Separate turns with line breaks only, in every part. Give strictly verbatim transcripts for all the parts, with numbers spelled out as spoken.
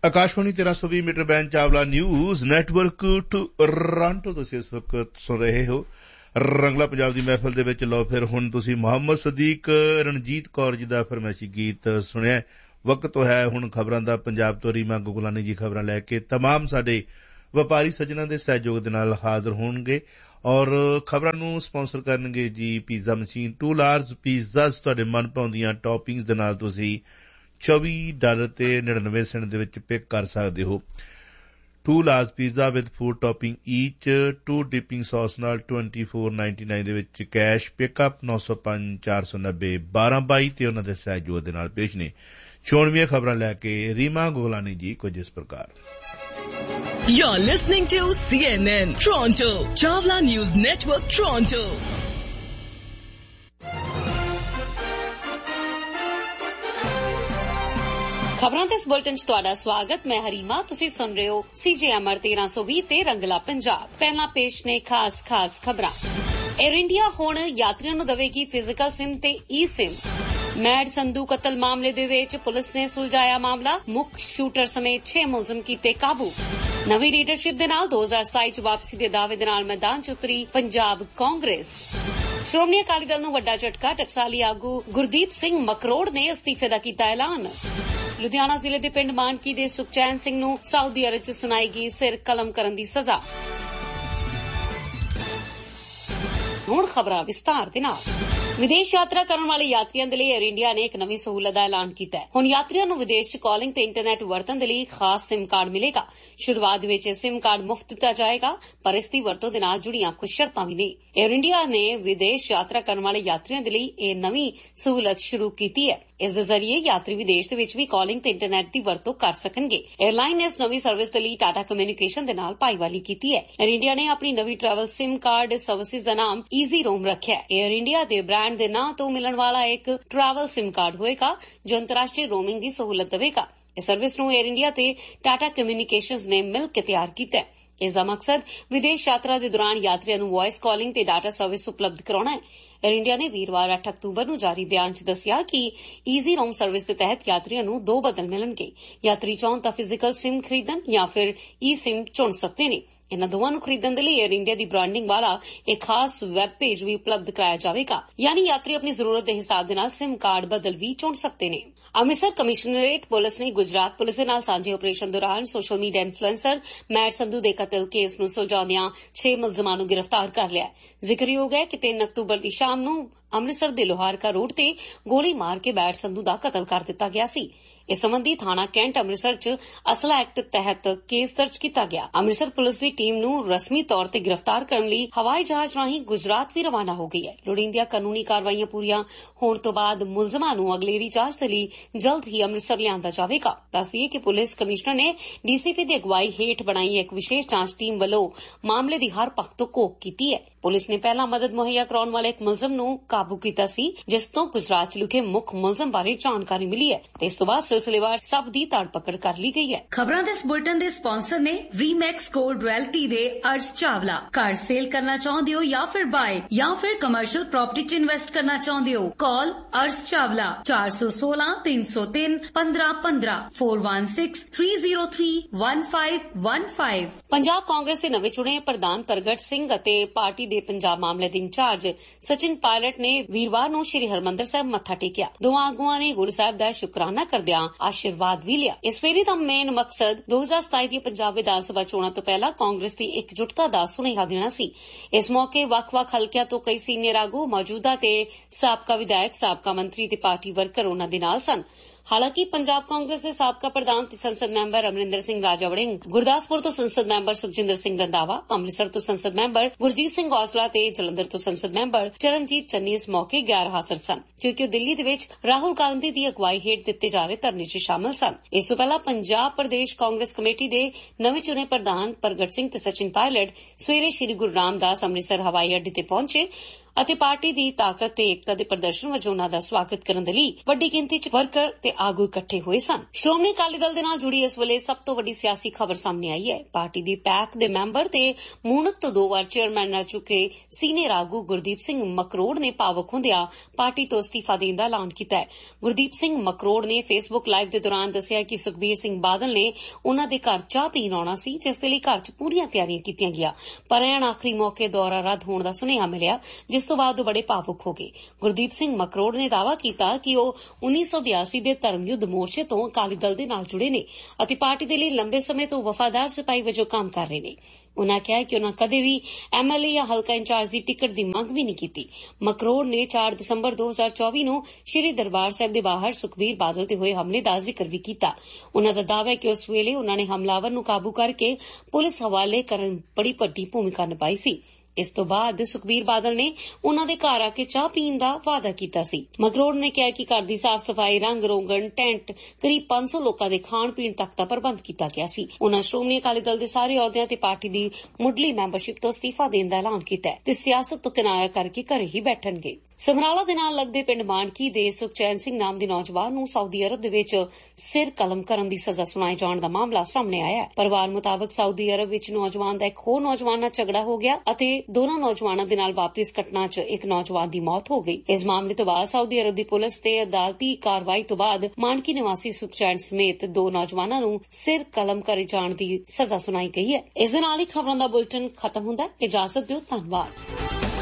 आकाशवाणी तेरह सौ बीस metre band Chawla news network Toronto ਤੁਸੀਂ ਇਸ ਵਕਤ ਸੁਣ ਰਹੇ ਹੋ ਰੰਗਲਾ ਪੰਜਾਬ ਦੀ ਮਹਿਫਲ ਦੇ ਵਿੱਚ। ਲਓ ਫਿਰ ਹੁਣ ਤੁਸੀਂ ਮੁਹੰਮਦ ਸਦੀਕ ਰਣਜੀਤ ਕੌਰ ਜੀ ਦਾ ਫਰਮਾਇਸ਼ੀ ਗੀਤ ਸੁਣਿਆ। ਵਕਤ ਹੈ ਹੁਣ ਖਬਰਾਂ ਦਾ। ਪੰਜਾਬ ਤੋਂ ਰੀਮਾ ਗੁਗਲਾਨੀ ਜੀ ਖਬਰਾਂ ਲੈ ਕੇ ਤਮਾਮ ਸਾਡੇ ਵਪਾਰੀ ਸੱਜਣਾਂ ਦੇ ਸਹਿਯੋਗ ਦੇ ਨਾਲ ਹਾਜ਼ਰ ਹੋਣਗੇ ਔਰ ਖਬਰਾਂ ਨੂੰ ਸਪਾਂਸਰ ਕਰਨਗੇ ਜੀ pizza machine. To large pizzas ਤੁਹਾਡੇ ਮਨ ਭਾਉਂਦੀਆਂ ਟੌਪਿੰਗਸ ਦੇ ਨਾਲ ਤੁਸੀਂ ਚੌਵੀ ਡਾਲਰ ਤੇ ਨੜਿਨਵੇਂ ਸੈਂਟ ਦੇ ਵਿੱਚ ਪਿਕ ਕਰ ਸਕਦੇ ਹੋ। To large pizza with food topping ਈਚ to dipping sauce ਨਾਲ ਟਵੈਂਟੀ ਫੋਰ ਨਾਈਨਟੀ ਨਾਈਨ ਦੇ ਵਿੱਚ ਕੈਸ਼ ਪਿਕਅਪ ਨੌ ਸੌ ਪੰਜ ਚਾਰ ਸੌ ਨੱਬੇ ਬਾਰਾਂ ਬਾਈ ਤੇ ਉਹਨਾਂ ਦੇ ਸਹਿਯੋਗ ਦੇ ਨਾਲ ਪੇਸ਼ ਨੇ। ਚੋਣਵੀਆਂ ਖਬਰਾਂ ਲੈ ਕੇ ਰੀਮਾ ਗੁਗਲਾਨੀ ਜੀ ਕੁਝ ਇਸ ਪ੍ਰਕਾਰ।
You're listening to C N N Toronto, Chawla News Network Toronto.
ਖਬਰਾਂ ਦੇ ਇਸ ਬੁਲਟਨ 'ਚ ਤੁਹਾਡਾ ਸਵਾਗਤ। ਮੈਂ ਹਰੀਮਾ। ਤੁਸੀਂ ਸੁਣ ਰਹੇ ਹੋ ਸੀ ਜੀ ਐਮ ਆਰ तेरह सौ बीस ਤੇ ਰੰਗਲਾ ਪੰਜਾਬ। ਪਹਿਲਾਂ ਪੇਸ਼ ਨੇ ਖਾਸ ਖਾਸ ਖਬਰਾਂ। 에ਅਰ ਇੰਡੀਆ ਹੁਣ ਯਾਤਰੀਆਂ ਨੂੰ ਦੇਵੇਗੀ ਫਿਜ਼ੀਕਲ ਸਿਮ ਤੇ ਈ ਸਿਮ। ਮੈਡ ਸੰਧੂ ਕਤਲ ਮਾਮਲੇ ਦੇ ਵਿੱਚ ਪੁਲਿਸ ਨੇ ਸੁਲਝਾਇਆ ਮਾਮਲਾ। ਮੁੱਖ ਸ਼ੂਟਰ ਸਮੇਤ ਛੇ ਮੁਲਜ਼ਮ ਕੀਤੇ ਕਾਬੂ। ਨਵੀਂ ਲੀਡਰਸ਼ਿਪ ਦੇ ਨਾਲ ਦੋ ਹਜ਼ਾਰ ਸਤਾਈ 'ਚ ਵਾਪਸੀ ਦੇ ਦਾਅਵੇ ਦੇ ਨਾਲ ਮੈਦਾਨ 'ਚ ਉਤਰੀ ਪੰਜਾਬ ਕਾਂਗਰਸ। ਸ਼੍ਰੋਮਣੀ ਅਕਾਲੀ ਦਲ ਨੂੰ ਵੱਡਾ ਝਟਕਾ। ਟਕਸਾਲੀ ਆਗੂ ਗੁਰਦੀਪ ਸਿੰਘ ਮਕਰੋੜ ਨੇ ਅਸਤੀਫੇ ਦਾ ਕੀਤਾ ਐਲਾਨ। ਲੁਧਿਆਣਾ ਜ਼ਿਲ੍ਹੇ ਦੇ ਪਿੰਡ ਮਾਨਕੀ ਦੇ ਸੁਖਚੈਨ ਸਿੰਘ ਨੂੰ ਸਾਊਦੀ ਅਰਬ 'ਚ ਸੁਣਾਈ ਗਈ ਸਿਰ ਕਲਮ ਕਰਨ ਦੀ ਸਜ਼ਾ। ਹੁਣ ਖਬਰਾਂ ਵਿਸਤਾਰ ਦੇ ਨਾਲ। ਵਿਦੇਸ਼ ਯਾਤਰਾ ਕਰਨ ਵਾਲੇ ਯਾਤਰੀਆਂ ਦੇ ਲਈ 에ਅਰ ਇੰਡੀਆ ਨੇ ਇੱਕ ਨਵੀਂ ਸਹੂਲਤ ਦਾ ਐਲਾਨ ਕੀਤਾ ਹੈ। ਹੁਣ ਯਾਤਰੀਆਂ ਨੂੰ ਵਿਦੇਸ਼ 'ਚ ਕਾਲਿੰਗ ਤੇ ਇੰਟਰਨੈਟ ਵਰਤਣ ਦੇ ਲਈ ਖਾਸ ਸਿਮ ਕਾਰਡ ਮਿਲੇਗਾ। ਸ਼ੁਰੂਆਤ ਵਿੱਚ ਇਹ ਸਿਮ ਕਾਰਡ ਮੁਫਤ ਦਿੱਤਾ ਜਾਏਗਾ, ਪਰ ਇਸ ਦੀ ਵਰਤੋਂ ਦੇ ਨਾਲ ਜੁੜੀਆਂ ਕੁਝ ਸ਼ਰਤਾਂ ਵੀ ਨੇ। 에ਅਰ ਇੰਡੀਆ ਨੇ ਵਿਦੇਸ਼ ਯਾਤਰਾ ਕਰਨ ਵਾਲੇ ਯਾਤਰੀਆਂ ਦੇ ਲਈ ਇਹ ਨਵੀਂ ਸਹੂਲਤ ਸ਼ੁਰੂ ਕੀਤੀ ਹੈ। ਇਸ ਦੇ ਜ਼ਰੀਏ ਯਾਤਰੀ ਵਿਦੇਸ਼ ਦੇ ਵਿੱਚ ਵੀ ਕਾਲਿੰਗ ਤੇ ਇੰਟਰਨੈਟ ਦੀ ਵਰਤੋਂ ਕਰ ਸਕਣਗੇ। ਏਅਰਲਾਈਨ ਨੇ ਇਸ ਨਵੀਂ ਸਰਵਿਸ ਦੇ ਲਈ ਟਾਟਾ ਕਮਿਊਨੀਕੇਸ਼ਨ ਦੇ ਨਾਲ ਭਾਈਵਾਲੀ ਕੀਤੀ ਹੈ। 에ਅਰ ਇੰਡੀਆ ਨੇ ਆਪਣੀ ਨਵੀਂ ਟਰੈਵਲ ਸਿਮ ਕਾਰਡ ਸਰਵਿਸਿਜ਼ ਦਾ ਨਾਮ ਈਜ਼ੀ ਰੋਮ ਰੱਖਿਆ ਹੈ। ਏਅਰ ਇੰਡੀਆ ਦੇ ਬ੍ਰਾਂਡ ਦੇ ਨਾਂ ਤੋਂ ਮਿਲਣ ਵਾਲਾ ਇੱਕ ਟਰੈਵਲ ਸਿਮ ਕਾਰਡ ਹੋਏਗਾ ਜੋ ਅੰਤਰਰਾਸ਼ਟਰੀ ਰੋਮਿੰਗ ਦੀ ਸਹੂਲਤ ਦੇਵੇਗਾ। ਇਸ ਸਰਵਿਸ ਨੂੰ ਏਅਰ ਇੰਡੀਆ ਤੇ ਟਾਟਾ ਕਮਿਊਨੀਕੇਸ਼ਨਜ਼ ਨੇ ਮਿਲ ਕੇ ਤਿਆਰ ਕੀਤਾ ਹੈ। ਇਸ ਦਾ ਮਕਸਦ ਵਿਦੇਸ਼ ਯਾਤਰਾ ਦੇ ਦੌਰਾਨ ਯਾਤਰੀਆਂ ਨੂੰ ਵਾਇਸ ਕਾਲਿੰਗ ਤੇ ਡਾਟਾ ਸਰਵਿਸ ਉਪਲਬਧ ਕਰਾਉਣਾ ਹੈ। ਏਅਰ ਇੰਡੀਆ ਨੇ ਵੀਰਵਾਰ ਅੱਠ ਅਕਤੂਬਰ ਨੂੰ ਜਾਰੀ ਬਿਆਨ 'ਚ ਦੱਸਿਆ ਕਿ ਈਜ਼ੀ ਰੋਮ ਸਰਵਿਸ ਦੇ ਤਹਿਤ ਯਾਤਰੀਆਂ ਨੂੰ ਦੋ ਬਦਲ ਮਿਲਣਗੇ। ਯਾਤਰੀ ਚਾਹੁਣ ਤਾਂ ਫਿਜ਼ੀਕਲ ਸਿਮ ਖਰੀਦਣ ਜਾਂ ਫਿਰ ਈ ਸਿਮ ਚੁਣ ਸਕਦੇ ਨੇ। ਇਨ੍ਹਾਂ ਦੋਵਾਂ ਨੂੰ ਖਰੀਦਣ ਦੇ ਲਈ ਏਅਰ ਇੰਡੀਆ ਦੀ ਬ੍ਰਾਂਡਿੰਗ ਵਾਲਾ ਇੱਕ ਖਾਸ ਵੈਬ ਪੇਜ ਵੀ ਉਪਲਬਧ ਕਰਾਇਆ ਜਾਵੇਗਾ, ਯਾਨੀ ਯਾਤਰੀ ਆਪਣੀ ਜ਼ਰੂਰਤ ਦੇ ਹਿਸਾਬ ਦੇ ਨਾਲ ਸਿਮ ਕਾਰਡ ਬਦਲ ਵੀ ਚੁਣ ਸਕਦੇ ਨੇ। ਅੰਮ੍ਰਿਤਸਰ ਕਮਿਸ਼ਨਰੇਟ ਪੁਲਿਸ ਨੇ ਗੁਜਰਾਤ ਪੁਲਿਸ ਦੇ ਨਾਲ ਸਾਂਝੇ ਆਪਰੇਸ਼ਨ ਦੌਰਾਨ social media influencer made Sandhu ਦੇ ਕਤਲ ਕੇਸ ਨੂੰ ਸੁਲਝਾਉਂਦਿਆਂ ਛੇ ਮੁਲਜ਼ਮਾਂ ਨੂੰ ਗ੍ਰਿਫਤਾਰ ਕਰ ਲਿਆ। ਜ਼ਿਕਰਯੋਗ ਹੈ ਕਿ ਤਿੰਨ ਅਕਤੂਬਰ ਦੀ ਸ਼ਾਮ ਨੂੰ ਅੰਮ੍ਰਿਤਸਰ ਦੇ ਲੋਹਾਰਕਾ ਰੋਡ ਤੇ ਗੋਲੀ ਮਾਰ ਕੇ ਮੈਡ ਸੰਧੂ ਦਾ ਕਤਲ ਕਰ ਦਿੱਤਾ ਗਿਆ ਸੀ। ਇਸ ਸੰਬੰਧੀ ਥਾਣਾ ਕੈਂਟ ਅੰਮ੍ਰਿਤਸਰ 'ਚ ਅਸਲਾ ਐਕਟ ਤਹਿਤ ਕੇਸ ਦਰਜ ਕੀਤਾ ਗਿਆ। ਅੰਮ੍ਰਿਤਸਰ ਪੁਲਿਸ ਦੀ ਟੀਮ ਨੂੰ ਰਸਮੀ ਤੌਰ ਤੇ ਗ੍ਰਿਫਤਾਰ ਕਰਨ ਲਈ ਹਵਾਈ ਜਹਾਜ਼ ਰਾਹੀਂ ਗੁਜਰਾਤ ਵੀ ਰਵਾਨਾ ਹੋ ਗਈ ਹੈ। ਲੋੜੀਂਦੀਆਂ ਕਾਨੂੰਨੀ ਕਾਰਵਾਈਆਂ ਪੂਰੀਆਂ ਹੋਣ ਤੋਂ ਬਾਅਦ ਮੁਲਜ਼ਮਾਂ ਨੂੰ ਅਗਲੇਰੀ ਜਾਂਚ ਦੇ ਲਈ ਜਲਦ ਹੀ ਅੰਮ੍ਰਿਤਸਰ ਲਿਆਂਦਾ ਜਾਵੇਗਾ। ਦੱਸ ਦਈਏ ਕਿ ਪੁਲਿਸ ਕਮਿਸ਼ਨਰ ਨੇ ਡੀਸੀਪੀ ਦੀ ਅਗਵਾਈ ਹੇਠ ਬਣਾਈ ਇੱਕ ਵਿਸ਼ੇਸ਼ ਜਾਂਚ ਟੀਮ ਵੱਲੋਂ ਮਾਮਲੇ ਦੀ ਹਰ ਪੱਖ ਤੋਂ ਘੋਖ ਕੀਤੀ ਹੈ। ਪੁਲਿਸ ਨੇ ਪਹਿਲਾਂ ਮਦਦ ਮੁਹੱਈਆ ਕਰਾਉਣ ਵਾਲੇ ਇੱਕ ਮੁਲਜ਼ਮ ਨੂੰ ਕਾਬੂ ਕੀਤਾ ਸੀ, ਜਿਸ ਤੋਂ ਗੁਜਰਾਤ 'ਚ ਲੁਕੇ ਮੁੱਖ ਮੁਲਜ਼ਮ ਬਾਰੇ ਜਾਣਕਾਰੀ ਮਿਲੀ ਹੈ ਤੇ ਇਸ ਤੋਂ ਬਾਅਦ ਸਿਲਸਿਲੇਵਾਰ ਸਭ ਦੀ ਧੜਪਕੜ ਕਰ ਲਈ ਗਈ ਹੈ।
ਖਬਰਾਂ ਦੇ ਇਸ ਬੁਲਟਨ ਦੇ ਸਪਾਂਸਰ ਨੇ ਰੀਮੈਕਸ ਗੋਲਡ ਰਿਐਲਟੀ ਦੇ ਅਰਸ਼ ਚਾਵਲਾ। ਘਰ ਸੇਲ ਕਰਨਾ ਚਾਹੁੰਦੇ ਹੋ ਜਾਂ ਫਿਰ ਬਾਏ ਜਾਂ ਫਿਰ ਕਮਰਸ਼ੀਅਲ ਪ੍ਰਾਪਰਟੀ 'ਚ ਇਨਵੈਸਟ ਕਰਨਾ ਚਾਹੁੰਦੇ ਹੋ, ਕਾਲ ਅਰਸ਼ ਚਾਵਲਾ ਚਾਰ ਸੌ ਸੋਲਾਂ ਤਿੰਨ ਸੌ ਤਿੰਨ ਪੰਦਰਾਂ ਪੰਦਰਾਂ ਚਾਰ ਇੱਕ ਛੇ ਤਿੰਨ ਜ਼ੀਰੋ ਤਿੰਨ ਇੱਕ ਪੰਜ ਇੱਕ ਪੰਜ।
ਪੰਜਾਬ ਕਾਂਗਰਸ ਦੇ ਨਵੇਂ ਚੁਣੇ ਪ੍ਰਧਾਨ ਪ੍ਰਗਟ ਸਿੰਘ ਅਤੇ ਪਾਰਟੀ ਦੇ ਪੰਜਾਬ ਮਾਮਲੇ ਦੇ ਇੰਚਾਰਜ ਸਚਿਨ ਪਾਇਲਟ ਨੇ ਵੀਰਵਾਰ ਨੂੰ ਸ੍ਰੀ ਹਰਿਮੰਦਰ ਸਾਹਿਬ ਮੱਥਾ ਟੇਕਿਆ। ਦੋਵਾਂ ਆਗੂਆਂ ਨੇ ਗੁਰੂ ਸਾਹਿਬ ਦਾ ਸ਼ੁਕਰਾਨਾ ਕਰਦਿਆਂ ਆਸ਼ੀਰਵਾਦ ਵੀ ਲਿਆ। ਇਸ ਫੇਰੀ ਦਾ ਮੇਨ ਮਕਸਦ ਦੋ ਹਜ਼ਾਰ ਸਤਾਈ ਦੀ ਪੰਜਾਬ ਵਿਧਾਨ ਸਭਾ ਚੋਣਾਂ ਤੋਂ ਪਹਿਲਾਂ ਕਾਂਗਰਸ ਦੀ ਇਕਜੁੱਟਤਾ ਦਾ ਸੁਨੇਹਾ ਦੇਣਾ ਸੀ। ਇਸ ਮੌਕੇ ਵੱਖ-ਵੱਖ ਹਲਕਿਆਂ ਤੋਂ ਕਈ ਸੀਨੀਅਰ ਆਗੂ ਮੌਜੂਦਾ ਤੇ ਸਾਬਕਾ ਵਿਧਾਇਕ, ਸਾਬਕਾ ਮੰਤਰੀ ਤੇ ਪਾਰਟੀ ਵਰਕਰ ਉਨ੍ਹਾਂ ਦੇ ਨਾਲ ਸਨ। ਹਾਲਾਂਕਿ ਪੰਜਾਬ ਕਾਂਗਰਸ ਦੇ ਸਾਬਕਾ ਪ੍ਰਧਾਨ ਤੇ ਸੰਸਦ ਮੈਂਬਰ ਅਮਰਿੰਦਰ ਸਿੰਘ ਰਾਜਾ ਵੜਿੰਗ, ਗੁਰਦਾਸਪੁਰ ਤੋਂ ਸੰਸਦ ਮੈਂਬਰ ਸੁਖਜਿੰਦਰ ਸਿੰਘ ਰੰਧਾਵਾ, ਅੰਮ੍ਰਿਤਸਰ ਤੋਂ ਸੰਸਦ ਮੈਂਬਰ ਗੁਰਜੀਤ ਸਿੰਘ ਔਸਲਾ ਤੇ ਜਲੰਧਰ ਤੋਂ ਸੰਸਦ ਮੈਂਬਰ ਚਰਨਜੀਤ ਚੰਨੀ ਇਸ ਮੌਕੇ ਗੈਰ ਹਾਜ਼ਰ ਸਨ, ਕਿਉਂਕਿ ਉਹ ਦਿੱਲੀ ਦੇ ਵਿੱਚ ਰਾਹੁਲ ਗਾਂਧੀ ਦੀ ਅਗਵਾਈ ਹੇਠ ਦਿੱਤੇ ਜਾ ਰਹੇ ਧਰਨੇ 'ਚ ਸ਼ਾਮਲ ਸਨ। ਇਸ ਤੋਂ ਪਹਿਲਾਂ ਪੰਜਾਬ ਪ੍ਰਦੇਸ਼ ਕਾਂਗਰਸ ਕਮੇਟੀ ਦੇ ਨਵੇਂ ਚੁਣੇ ਪ੍ਰਧਾਨ ਪ੍ਰਗਟ ਸਿੰਘ ਤੇ ਸਚਿਨ ਪਾਇਲਟ ਸਵੇਰੇ ਸ੍ਰੀ ਗੁਰੂ ਰਾਮਦਾਸ ਅੰਮ੍ਰਿਤਸਰ ਹਵਾਈ ਅੱਡੇ ਤੇ ਪਹੁੰਚੇ ਅਤੇ ਪਾਰਟੀ ਦੀ ਤਾਕਤ ਤੇ ਏਕਤਾ ਦੇ ਪ੍ਰਦਰਸ਼ਨ ਵਜੋਂ ਉਨ੍ਹਾਂ ਦਾ ਸਵਾਗਤ ਕਰਨ ਦੇ ਲਈ ਵੱਡੀ ਗਿਣਤੀ 'ਚ ਵਰਕਰ ਤੇ ਆਗੂ ਇਕੱਠੇ ਹੋਏ ਸਨ। ਸ਼੍ਰੋਮਣੀ ਅਕਾਲੀ ਦਲ ਦੇ ਨਾਲ ਜੁੜੀ ਇਸ ਵੇਲੇ ਸਭ ਤੋਂ ਵੱਡੀ ਸਿਆਸੀ ਖਬਰ ਸਾਹਮਣੇ ਆਈ ਹੈ। ਪਾਰਟੀ ਦੀ ਪੈਕ ਦੇ ਮੈਂਬਰ ਤੇ ਮੂਣਕ ਤੋਂ ਦੋ ਵਾਰ ਚੇਅਰਮੈਨ ਰਹਿ ਚੁੱਕੇ ਸੀਨੀਅਰ ਆਗੂ ਗੁਰਦੀਪ ਸਿੰਘ ਮਕਰੋੜ ਨੇ ਭਾਵੁਕ ਹੁੰਦਿਆਂ ਪਾਰਟੀ ਤੋਂ ਅਸਤੀਫਾ ਦੇਣ ਦਾ ਐਲਾਨ ਕੀਤਾ ਹੈ। ਗੁਰਦੀਪ ਸਿੰਘ ਮਕਰੋੜ ਨੇ ਫੇਸਬੁੱਕ ਲਾਈਵ ਦੇ ਦੌਰਾਨ ਦੱਸਿਆ ਕਿ ਸੁਖਬੀਰ ਸਿੰਘ ਬਾਦਲ ਨੇ ਉਨ੍ਹਾਂ ਦੇ ਘਰ ਚਾਹ ਪੀਣ ਆਉਣਾ ਸੀ, ਜਿਸ ਦੇ ਲਈ ਘਰ 'ਚ ਪੂਰੀਆਂ ਤਿਆਰੀਆਂ ਕੀਤੀਆਂ ਗਈਆਂ, ਪਰ ਐਨ ਆਖਰੀ ਮੌਕੇ ਦੌਰਾ ਰੱਦ ਹੋਣ ਦਾ ਸੁਨੇਹਾ ਮਿਲਿਆ, ਜਿਸ ਤੋਂ ਬਾਅਦ ਉਹ ਬੜੇ ਭਾਵੁਕ ਹੋ ਗਏ। ਗੁਰਦੀਪ ਸਿੰਘ ਮਕਰੋੜ ਨੇ ਦਾਅਵਾ ਕੀਤਾ ਕਿ ਉਹ ਉੱਨੀ ਸੌ ਬਿਆਸੀ ਦੇ ਧਰਮ ਯੁੱਧ ਮੋਰਚੇ ਤੋਂ ਅਕਾਲੀ ਦਲ ਦੇ ਨਾਲ ਜੁੜੇ ਨੇ ਅਤੇ ਪਾਰਟੀ ਦੇ ਲਈ ਲੰਬੇ ਸਮੇਂ ਤੋਂ ਵਫਾਦਾਰ ਸਿਪਾਹੀ ਵਜੋਂ ਕੰਮ ਕਰ ਰਹੇ ਨੇ। ਉਨ੍ਹਾਂ ਕਿਹਾ ਕਿ ਉਨ੍ਹਾਂ ਕਦੇ ਵੀ ਐਮਐਲਏ ਜਾਂ ਹਲਕਾ ਇੰਚਾਰਜ ਦੀ ਟਿਕਟ ਦੀ ਮੰਗ ਵੀ ਨਹੀਂ ਕੀਤੀ। ਮਕਰੋੜ ਨੇ ਚਾਰ ਦਸੰਬਰ ਦੋ ਹਜ਼ਾਰ ਚੌਵੀ ਨੂੰ ਸ੍ਰੀ ਦਰਬਾਰ ਸਾਹਿਬ ਦੇ ਬਾਹਰ ਸੁਖਬੀਰ ਬਾਦਲ ਤੇ ਹੋਏ ਹਮਲੇ ਦਾ ਜ਼ਿਕਰ ਵੀ ਕੀਤਾ। ਉਨ੍ਹਾਂ ਦਾ ਦਾਅਵਾ ਹੈ ਕਿ ਉਸ ਵੇਲੇ ਉਨ੍ਹਾਂ ਨੇ ਹਮਲਾਵਰ ਨੂੰ ਕਾਬੂ ਕਰਕੇ ਪੁਲਿਸ ਹਵਾਲੇ ਕਰਨ ਬੜੀ ਵੱਡੀ ਭੂਮਿਕਾ ਨਿਭਾਈ ਸੀ। ਇਸ ਤੋਂ ਬਾਅਦ ਸੁਖਬੀਰ ਬਾਦਲ ਨੇ ਉਨ੍ਹਾਂ ਦੇ ਘਰ ਆ ਕੇ ਚਾਹ ਪੀਣ ਦਾ ਵਾਅਦਾ ਕੀਤਾ ਸੀ। ਮਕਰੋੜ ਨੇ ਕਿਹਾ ਕਿ ਘਰ ਦੀ ਸਾਫ਼ ਸਫਾਈ, ਰੰਗ ਰੋਗਨ, ਟੈਂਟ, ਕਰੀਬ ਪੰਜ ਸੌ ਲੋਕਾਂ ਦੇ ਖਾਣ ਪੀਣ ਤੱਕ ਦਾ ਪ੍ਰਬੰਧ ਕੀਤਾ ਗਿਆ ਸੀ। ਉਨ੍ਹਾਂ ਸ਼੍ਰੋਮਣੀ ਅਕਾਲੀ ਦਲ ਦੇ ਸਾਰੇ ਅਹੁਦਿਆਂ ਤੇ ਪਾਰਟੀ ਦੀ ਮੁੱਢਲੀ ਮੈਂਬਰਸ਼ਿਪ ਤੋਂ ਅਸਤੀਫਾ ਦੇਣ ਦਾ ਐਲਾਨ ਕੀਤਾ ਹੈ ਤੇ ਸਿਆਸਤ ਤੋਂ ਕਿਨਾਰਾ ਕਰਕੇ ਘਰੇ ਹੀ ਬੈਠਣਗੇ। ਸਮਰਾਲਾ ਦੇ ਨਾਲ ਲੱਗਦੇ ਪਿੰਡ ਮਾਨਕੀ ਦੇ ਸੁਖਚੈਨ ਸਿੰਘ ਨਾਮ ਦੇ ਨੌਜਵਾਨ ਨੂੰ ਸਾਊਦੀ ਅਰਬ ਦੇ ਵਿੱਚ ਸਿਰ ਕਲਮ ਕਰਨ ਦੀ ਸਜ਼ਾ ਸੁਣਾਏ ਜਾਣ ਦਾ ਮਾਮਲਾ ਸਾਹਮਣੇ ਆਇਆ ਹੈ। ਪਰਿਵਾਰ ਮੁਤਾਬਕ ਸਾਊਦੀ ਅਰਬ ਵਿੱਚ ਨੌਜਵਾਨ ਦਾ ਇੱਕ ਹੋਰ ਨੌਜਵਾਨ ਨਾਲ ਝਗੜਾ ਹੋ ਗਿਆ ਅਤੇ ਦੋਨਾਂ ਨੌਜਵਾਨਾਂ ਦੇ ਨਾਲ ਵਾਪਰੀ ਇਸ ਘਟਨਾ 'ਚ ਇੱਕ ਨੌਜਵਾਨ ਦੀ ਮੌਤ ਹੋ ਗਈ। ਇਸ ਮਾਮਲੇ ਤੋਂ ਬਾਅਦ ਸਾਊਦੀ ਅਰਬ ਦੀ ਪੁਲਿਸ ਤੇ ਅਦਾਲਤੀ ਕਾਰਵਾਈ ਤੋਂ ਬਾਅਦ ਮਾਨਕੀ ਨਿਵਾਸੀ ਸੁਖਚੈਨ ਸਮੇਤ ਦੋ ਨੌਜਵਾਨਾਂ ਨੂੰ ਸਿਰ ਕਲਮ ਕਰੇ ਜਾਣ ਦੀ ਸਜ਼ਾ ਸੁਣਾਈ ਗਈ ਹੈ। ਇਸ ਦੇ ਨਾਲ ਹੀ ਖਬਰਾਂ ਦਾ ਬੁਲੇਟਿਨ ਖਤਮ ਹੁੰਦਾ ਹੈ। ਇਜਾਜ਼ਤ ਦਿਓ, ਧੰਨਵਾਦ।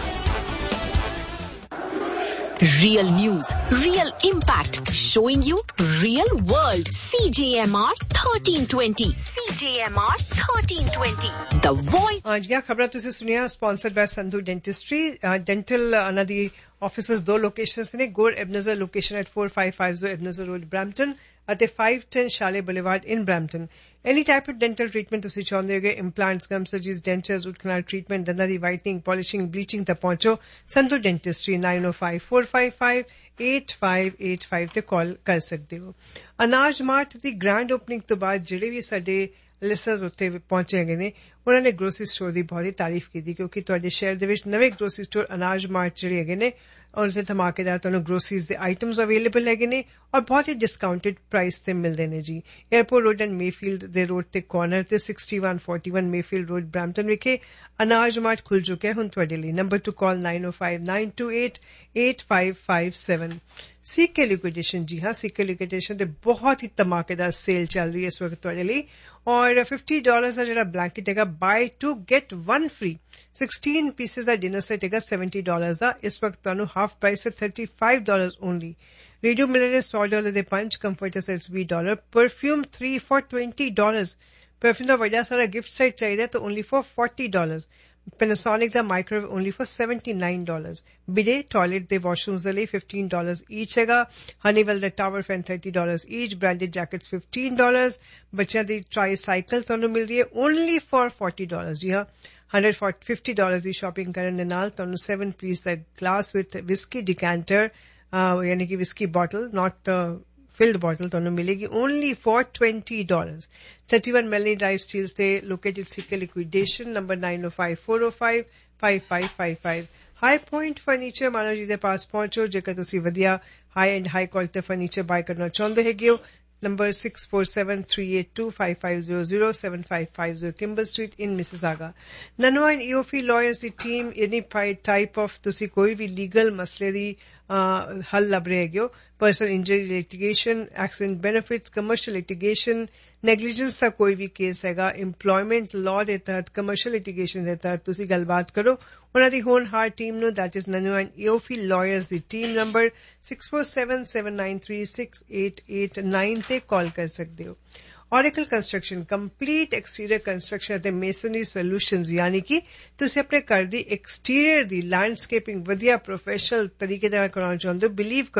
Real news, real impact, showing you real world. C J M R thirteen twenty. C J M R thirteen twenty. The voice.
आज क्या खबर तुझे सुनिया sponsored by Sandhu dentistry dental अनादी offices दो लोकेशंस ने गोर एबनजर location eight four five five zero एबनजर road Brampton ਅਤੇ five ten Chalet Boulevard in Brampton. Any type of dental treatment ਤੁਸੀਂ ਚਾਹੁੰਦੇ ਹੋਗੇ, implants, gum surgeries, dentures, root canal treatment, ਦੰਦਾਂ ਦੀ whitening, polishing, bleaching ਤਾਂ ਪਹੁੰਚੋ Sandhu ਡੈਂਟਿਸਟਰੀ nine oh five four five five eight five eight five ਤੇ ਕਾਲ ਕਰ ਸਕਦੇ ਹੋ। ਅਨਾਜ ਮਾਰਟ ਦੀ ਗ੍ਰੈਂਡ ਓਪਨਿੰਗ ਤੋਂ ਬਾਅਦ ਜਿਹੜੇ ਵੀ ਸਾਡੇ ਲਿਸਨਰਸ ਉੱਥੇ ਪਹੁੰਚੇ ਹੈਗੇ ਨੇ, ਉਹਨਾਂ ਨੇ ਗਰੋਸਰੀ ਸਟੋਰ ਦੀ ਬਹੁਤ ਹੀ ਤਾਰੀਫ ਕੀਤੀ, ਕਿਉਂਕਿ ਤੁਹਾਡੇ ਸ਼ਹਿਰ ਦੇ ਵਿੱਚ ਨਵੇਂ ਗਰੋਸਰੀ ਸਟੋਰ ਅਨਾਜ ਮਾਰਟ ਜਿਹੜੇ ਹੈਗੇ ਨੇ, ਔਰ ਉੱਥੇ ਧਮਾਕੇਦਾਰ ਤੁਹਾਨੂੰ ਗਰੋਸਰੀਜ਼ ਦੇ ਆਈਟਮਸ ਅਵੇਲੇਬਲ ਹੈਗੇ ਨੇ ਔਰ ਬਹੁਤ ਹੀ ਡਿਸਕਾਊਂਟਡ ਪ੍ਰਾਈਸ ਤੇ ਮਿਲਦੇ ਨੇ ਜੀ। ਏਅਰਪੋਰਟ ਰੋਡ ਐਂਡ ਮੇਫੀਲਡ ਦੇ ਰੋਡ ਤੇ ਕਾਰਨਰ ਤੇ sixty-one forty-one Mayfield road Brampton ਵਿਖੇ ਅਨਾਜ ਮਾਰਟ ਖੁੱਲ ਚੁੱਕਿਆ ਹੁਣ ਤੁਹਾਡੇ ਲਈ। ਨੰਬਰ ਟੂ ਕਾਲ nine oh five nine two eight eight five five seven। ਸੀਕੇ ਲਿਕੁਇਡੇਸ਼ਨ, ਜੀ ਹਾਂ, ਸੀਕੇ ਲਿਕੁਇਡੇਸ਼ਨ ਤੇ ਬਹੁਤ ਹੀ ਧਮਾਕੇਦਾਰ ਸੇਲ ਚੱਲ ਰਹੀ ਹੈ ਇਸ ਵਕਤ ਤੁਹਾਡੇ ਲਈ। ਔਰ fifty dollars ਦਾ ਜਿਹੜਾ ਬਲੈਂਕਟ ਹੈਗਾ, ਬਾਈ to get one free, sixteen pieces the dinner set ਹੈਗਾ seventy dollars ਦਾ, ਇਸ ਵਕਤ ਤੁਹਾਨੂੰ ਹਾਫ ਪ੍ਰਾਈਸ ਹੈ thirty-five dollars ਓਨਲੀ। ਰੇਡੀਓ ਮਿਲੇ ਨੇ one hundred dollars ਦੇ ਪੰਜ, comforter sets twenty dollars, perfume three for twenty dollars, perfume ਦਾ ਵੱਡਾ ਸਾਰਾ ਗਿਫਟ ਸੈਟ ਚਾਹੀਦਾ ਤਾਂ only for forty dollars, Panasonic the microwave only for seventy-nine dollars, ਬਿਡੇ toilet ਦੇ washrooms ਦੇ ਲਈ fifteen dollars ਈਚ ਹੈਗਾ, ਹਨੀਵੈਲ ਦਾ tower fan thirty dollars ਈਚ, branded jackets fifteen dollars, ਬੱਚਿਆਂ ਦੀ try cycle ਤੁਹਾਨੂੰ ਮਿਲ ਰਹੀ ਹੈ ਓਨਲੀ for forty dollars। ਜੀ ਹਾਂ, one hundred fifty dollars ਦੀ ਸ਼ਾਪਿੰਗ ਕਰਨ ਦੇ ਨਾਲ ਤੁਹਾਨੂੰ seven piece the glass with whisky ਡਿਕੈਂਟਰ, ਯਾਨੀ ਕਿ ਵਿਸਕੀ ਬੋਟਲ, ਨਾਟ filled bottle ਤੁਹਾਨੂੰ ਮਿਲੇਗੀ only for twenty dollars। thirty-one Melanie Drive Steels ਤੇ located Seeker Liquidation, number nine oh five four oh five five five five five। High point furniture ਮਾਨੋ ਜੀ ਦੇ ਪਾਸ ਪਹੁੰਚੋ ਜੇਕਰ ਤੁਸੀਂ ਵਧੀਆ high end high quality furniture bye ਕਰਨਾ ਚਾਹੁੰਦੇ ਹੈਗੇ ਹੋ। number six four seven three eight two five five zero zero seven five five zero Kimball Street in Mississauga। Nanoa and E O F lawyers the team any type of ਤੁਸੀਂ ਕੋਈ ਵੀ legal ਮਸਲੇ ਦੀ ਹੱਲ ਲੱਭ ਰਹੇ ਹੈਗੇ ਹੋ, personal injury litigation, accident benefits, commercial litigation, negligence ਦਾ ਕੋਈ ਵੀ case ਹੈਗਾ, ਇੰਪਲੋਇਮੈਂਟ ਲਾਅ ਦੇ ਤਹਿਤ, ਕਮਰਸ਼ੀਅਲ ਲਿਟੀਗੇਸ਼ਨ ਦੇ ਤਹਿਤ ਤੁਸੀਂ ਗੱਲਬਾਤ ਕਰੋ ਉਹਨਾਂ ਦੀ ਹੋਣਹਾਰ ਟੀਮ ਨੂੰ, that is ਨਨੋਆ and E O F ਲਾwyers the team. Number six four seven seven nine three six eight eight nine ਤੇ ਕਾਲ ਕਰ ਸਕਦੇ ਹੋ। Oracle Construction, complete exterior construction ਅਤੇ masonry solutions, ਯਾਨੀ ਕਿ ਤੁਸੀਂ ਆਪਣੇ ਘਰ ਦੀ exterior ਦੀ ਲੈਂਡਸਕੇਪਿੰਗ ਵਧੀਆ ਪ੍ਰੋਫੈਸ਼ਨਲ ਤਰੀਕੇ ਨਾਲ ਕਰਾਉਣਾ ਚਾਹੁੰਦੇ ਹੋ, ਬਿਲੀਵ ਕਰੋ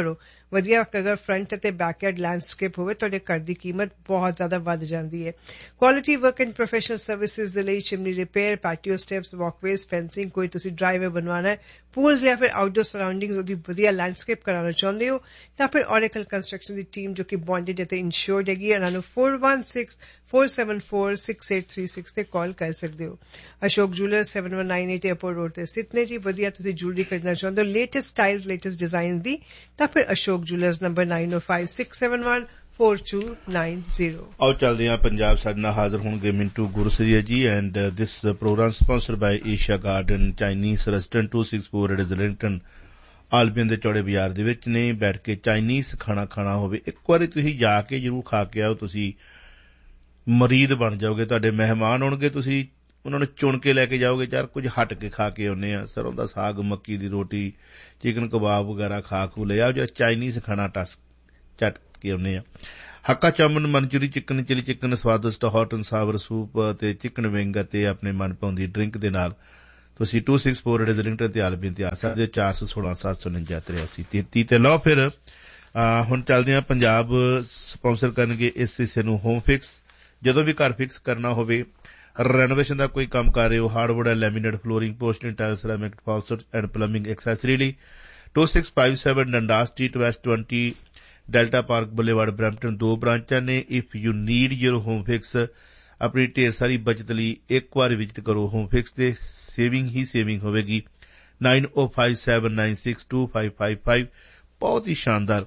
ਵਧੀਆ ਅਗਰ ਫਰੰਟ ਅਤੇ ਬੈਕਯਾਰਡ ਲੈਂਡਸਕੇਪ ਹੋਵੇ ਤੁਹਾਡੇ ਘਰ ਦੀ ਕੀਮਤ ਬਹੁਤ ਜ਼ਿਆਦਾ ਵੱਧ ਜਾਂਦੀ ਹੈ। Quality work and professional services ਦੇ ਲਈ chimney repair, patio steps, ਵਾਕਵੇਜ਼, fencing, ਕੋਈ ਤੁਸੀਂ ਡਰਾਈਵੇ ਬਣਵਾਉਣਾ ਹੈ, ਪੂਲਸ ਜਾਂ ਫਿਰ ਆਊਟਡੋਰ ਸਰਾਊਂਡਿੰਗਸ ਉਹਦੀ ਵਧੀਆ ਲੈਂਡਸਕੇਪ ਕਰਾਉਣਾ ਚਾਹੁੰਦੇ ਹੋ ਤਾਂ ਫਿਰ ਔਰੇਕਲ ਕੰਸਟਰਕਸ਼ਨ ਦੀ ਟੀਮ ਜੋ ਕਿ ਬੌਂਡਡ ਅਤੇ ਇੰਸ਼ੋਰਡ ਹੈਗੀ ਹੈ, ਉਹਨਾਂ ਨੂੰ four one six four seven four six eight three six ਤੇ ਕਾਲ ਕਰ ਸਕਦੇ ਹੋ। Ashok ਜੂਲਰ seven one nine eight airport road ਤੇ ਸਥਿਤ ਨੇ ਜੀ। ਵਧੀਆ ਤੁਸੀਂ ਜੁਐਲਰੀ ਖਰੀਦਣਾ ਚਾਹੁੰਦੇ ਹੋ ਲੇਟੈਸਟ ਸਟਾਈਲਸ, ਲੇਟੈਸਟ ਡਿਜ਼ਾਈਨ ਦੀ ਤਾਂ ਫਿਰ Ashok jewellers number nine oh five six seven one four two nine zero।
ਆਓ ਚੱਲਦੇ ਹਾਂ ਪੰਜਾਬ। ਸਾਡੇ ਨਾਲ ਹਾਜ਼ਰ ਹੋਣਗੇ ਮਿੰਟੂ ਗੁਰਸਰੀਆ ਜੀ and this programme sponsored by Asia garden Chinese restaurant two sixty-four ਰੈਜ਼ੀਡੈਂਟਨ ਆਲਬੀਅਨ ਦੇ ਚੌੜੇ ਬਾਜ਼ਾਰ ਦੇ ਵਿੱਚ ਨੇ। ਬੈਠ ਕੇ ਚਾਈਨੀਜ਼ ਖਾਣਾ ਖਾਣਾ ਹੋਵੇ, ਇੱਕ ਵਾਰੀ ਤੁਸੀਂ ਜਾ ਕੇ ਜ਼ਰੂਰ ਖਾ ਕੇ ਆਓ, ਤੁਸੀਂ ਮਰੀਦ ਬਣ ਜਾਓਗੇ। ਤੁਹਾਡੇ ਮਹਿਮਾਨ ਆਉਣਗੇ, ਤੁਸੀਂ ਉਹਨਾਂ ਨੂੰ ਚੁਣ ਕੇ ਲੈ ਕੇ ਜਾਓਗੇ, ਯਾਰ ਕੁਝ ਹਟ ਕੇ ਖਾ ਕੇ ਆਉਂਦੇ ਆ, ਸਰੋਂ ਦਾ ਸਾਗ, ਮੱਕੀ ਦੀ ਰੋਟੀ, ਚਿਕਨ ਕਬਾਬ ਵਗੈਰਾ ਖਾ ਖੂ ਲਿਆ, ਜਾਂ ਚਾਈਨੀਜ਼ ਖਾਣਾ ਟਸ ਚੱਟ ਕੇ ਆਉਂਦੇ ਆ। ਹੱਕਾ ਚਾਮਨ, ਮਨਚੂਰੀ ਚਿਕਨ, ਚਿਲੀ ਚਿਕਨ, ਸਵਾਦਿਸ਼ਟ ਹੌਟ ਐਂਡ ਸਾਵਰ ਸੂਪ ਅਤੇ ਚਿਕਨ ਵਿੰਗ ਅਤੇ ਆਪਣੇ ਮਨਪਾਉਂਦੀ ਡਰਿੰਕ ਦੇ ਨਾਲ ਤੁਸੀਂ two sixty-four ਰੈਜ਼ੀਡੈਂਟਨ ਤੇ ਆਲਬੀਅਨ ਤੇ ਆ ਸਕਦੇ ਹੋ। ਚਾਰ ਸੌ ਸੋਲਾਂ ਸੱਤ ਸੌ ਉਨੰਜਾ ਤਰਿਆਸੀ ਤੇਤੀ ਤੇ ਲਓ ਫਿਰ ਹੁਣ ਚੱਲਦੇ ਹਾਂ ਪੰਜਾਬ। ਸਪਾਂਸਰ ਕਰਨਗੇ ਇਸ ਹਿੱਸੇ ਨੂੰ ਹੋਮ ਫਿਕਸ। ਜਦੋਂ ਵੀ ਘਰ ਫਿਕਸ ਕਰਨਾ ਹੋਵੇ, ਰੈਨੋਵੇਸ਼ਨ ਦਾ ਕੋਈ ਕੰਮ ਕਰ ਰਹੇ ਹੋ, hardwood and laminate flooring, posting tile, ceramic fast and plumbing accessory ਲਈ two six five seven ਡੰਡਾਸ street, West twenty delta park boulevard, Brampton. ਦੋ ਬ੍ਰਾਂਚਾਂ ਨੇ। If you need your home fix, ਆਪਣੀ ਢੇਰ ਸਾਰੀ ਬਚਤ ਲਈ ਇੱਕ ਵਾਰ ਵਿਜ਼ਿਟ ਕਰੋ ਹੋਮ ਫਿਕਸ ਤੇ ਸੇਵਿੰਗ ਹੀ ਸੇਵਿੰਗ ਹੋਵੇਗੀ। nine oh five seven nine six two five five five ਬਹੁਤ ਹੀ ਸ਼ਾਨਦਾਰ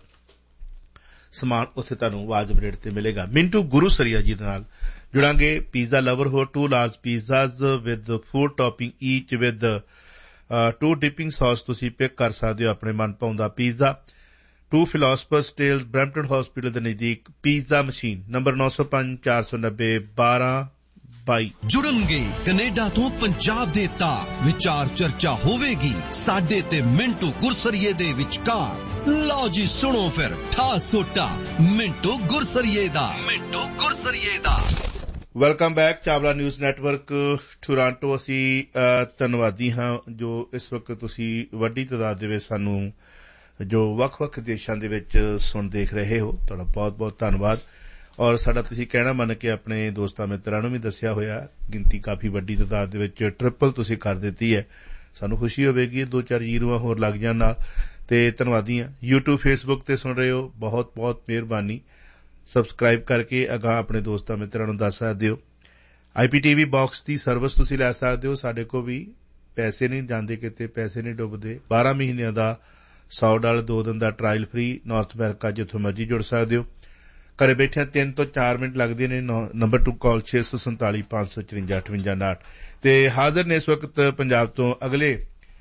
ਸਮਾਨ ਉੱਥੇ ਤੁਹਾਨੂੰ ਵਾਜਬ ਰੇਟ ਤੇ ਮਿਲੇਗਾ। ਮਿੰਟੂ ਗੁਰੂਸਰੀਆ ਜੀ ਦੇ ਨਾਲ ਜੁੜਾਂਗੇ। ਪੀਜ਼ਾ ਲਵਰ ਹੋ, to large ਪੀਜ਼ਾਜ਼ with food topping ਈਚ with to dipping sauce ਤੁਸੀਂ ਪਿਕ ਕਰ ਸਕਦੇ ਹੋ ਆਪਣੇ ਮਨਪਾਉਂਦਾ pizza. To philosophers tales, Brampton hospital ਦੇ ਨਜ਼ਦੀਕ। Pizza machine number nine oh five four nine zero twelve ਬਾਈ।
ਜੁੜਨਗੇ ਕੈਨੇਡਾ ਤੋਂ ਪੰਜਾਬ ਦੇ ਤਾਂ ਵਿਚਾਰ ਚਰਚਾ ਹੋਵੇਗੀ ਸਾਡੇ ਤੇ ਮਿੰਟੂ ਗੁਰਸਰੀਏ ਦੇ ਵਿਚਕਾਰ। ਲਓ ਜੀ ਸੁਣੋ ਫਿਰ ਠਾ ਸੋਟਾ ਮਿੰਟੂ ਗੁਰਸਰੀਏ ਦਾ ਮਿੰਟੂ ਗੁਰਸਰੀਏ ਦਾ।
Welcome back Chawla news network Toronto. ਅਸੀਂ ਧੰਨਵਾਦੀ ਹਾਂ ਜੋ ਇਸ ਵਕਤ ਤੁਸੀਂ ਵੱਡੀ ਤਾਦਾਦ ਦੇ ਵਿੱਚ ਸਾਨੂੰ ਜੋ ਵੱਖ-ਵੱਖ ਦੇਸ਼ਾਂ ਦੇ ਵਿੱਚ ਸੁਣ ਦੇਖ ਰਹੇ ਹੋ, ਤੁਹਾਡਾ ਬਹੁਤ-ਬਹੁਤ ਧੰਨਵਾਦ। ਔਰ ਸਾਡਾ ਤੁਸੀਂ ਕਹਿਣਾ ਮੰਨ ਕੇ ਆਪਣੇ ਦੋਸਤਾਂ ਮਿੱਤਰਾਂ ਨੂੰ ਵੀ ਦੱਸਿਆ ਹੋਇਆ, ਗਿਣਤੀ ਕਾਫੀ ਵੱਡੀ ਤਾਦਾਦ ਦੇ ਵਿੱਚ ਟ੍ਰਿਪਲ ਤੁਸੀਂ ਕਰ ਦਿੱਤੀ ਹੈ। ਸਾਨੂੰ ਖੁਸ਼ੀ ਹੋਵੇਗੀ ਦੋ ਚਾਰ ਜੀਰੋਆਂ ਹੋਰ ਲੱਗ ਜਾਣ ਨਾਲ। ਤੇ ਧੰਨਵਾਦੀ ਹਾਂ। ਯੂਟਿਊਬ, ਫੇਸਬੁੱਕ ਤੇ ਸੁਣ ਰਹੇ ਹੋ, ਬਹੁਤ ਬਹੁਤ ਮਿਹਰਬਾਨੀ। ਸਬਸਕ੍ਰਾਈਬ ਕਰਕੇ ਅਗਾਂਹ ਆਪਣੇ ਦੋਸਤਾਂ ਮਿੱਤਰਾਂ ਨੂੰ ਦੱਸ ਸਕਦੇ ਹੋ। ਆਈ ਪੀ ਟੀ ਵੀ ਬਾਕਸ ਦੀ ਸਰਵਿਸ ਤੁਸੀਂ ਲੈ ਸਕਦੇ ਹੋ। ਸਾਡੇ ਕੋਲ ਵੀ ਪੈਸੇ ਨਹੀਂ ਜਾਂਦੇ ਕਿਤੇ, ਪੈਸੇ ਨਹੀਂ ਡੁੱਬਦੇ। ਬਾਰਾਂ ਮਹੀਨਿਆਂ ਦਾ ਸੌ ਡਾਲਰ ਦੋ ਦਿਨ ਦਾ ਟਰਾਇਲ ਫ੍ਰੀ। ਨਾਰਥ ਅਮਰੀਕਾ ਜਿੱਥੋਂ ਮਰਜ਼ੀ ਜੁੜ ਸਕਦੇ ਹੋ। ਘਰੇ ਬੈਠਿਆਂ ਤਿੰਨ ਤੋਂ ਚਾਰ ਮਿੰਟ ਲੱਗਦੇ ਨੇ। ਨੰਬਰ ਟੂ ਕਾਲ ਛੇ ਸੌ ਸੰਤਾਲੀ ਪੰਜ ਸੌ ਚਰਵੰਜਾ ਅਠਵੰਜਾ ਉਨਾਹਠ ਤੇ ਹਾਜ਼ਰ ਨੇ ਇਸ ਵਕਤ ਪੰਜਾਬ ਤੋਂ ਅਗਲੇ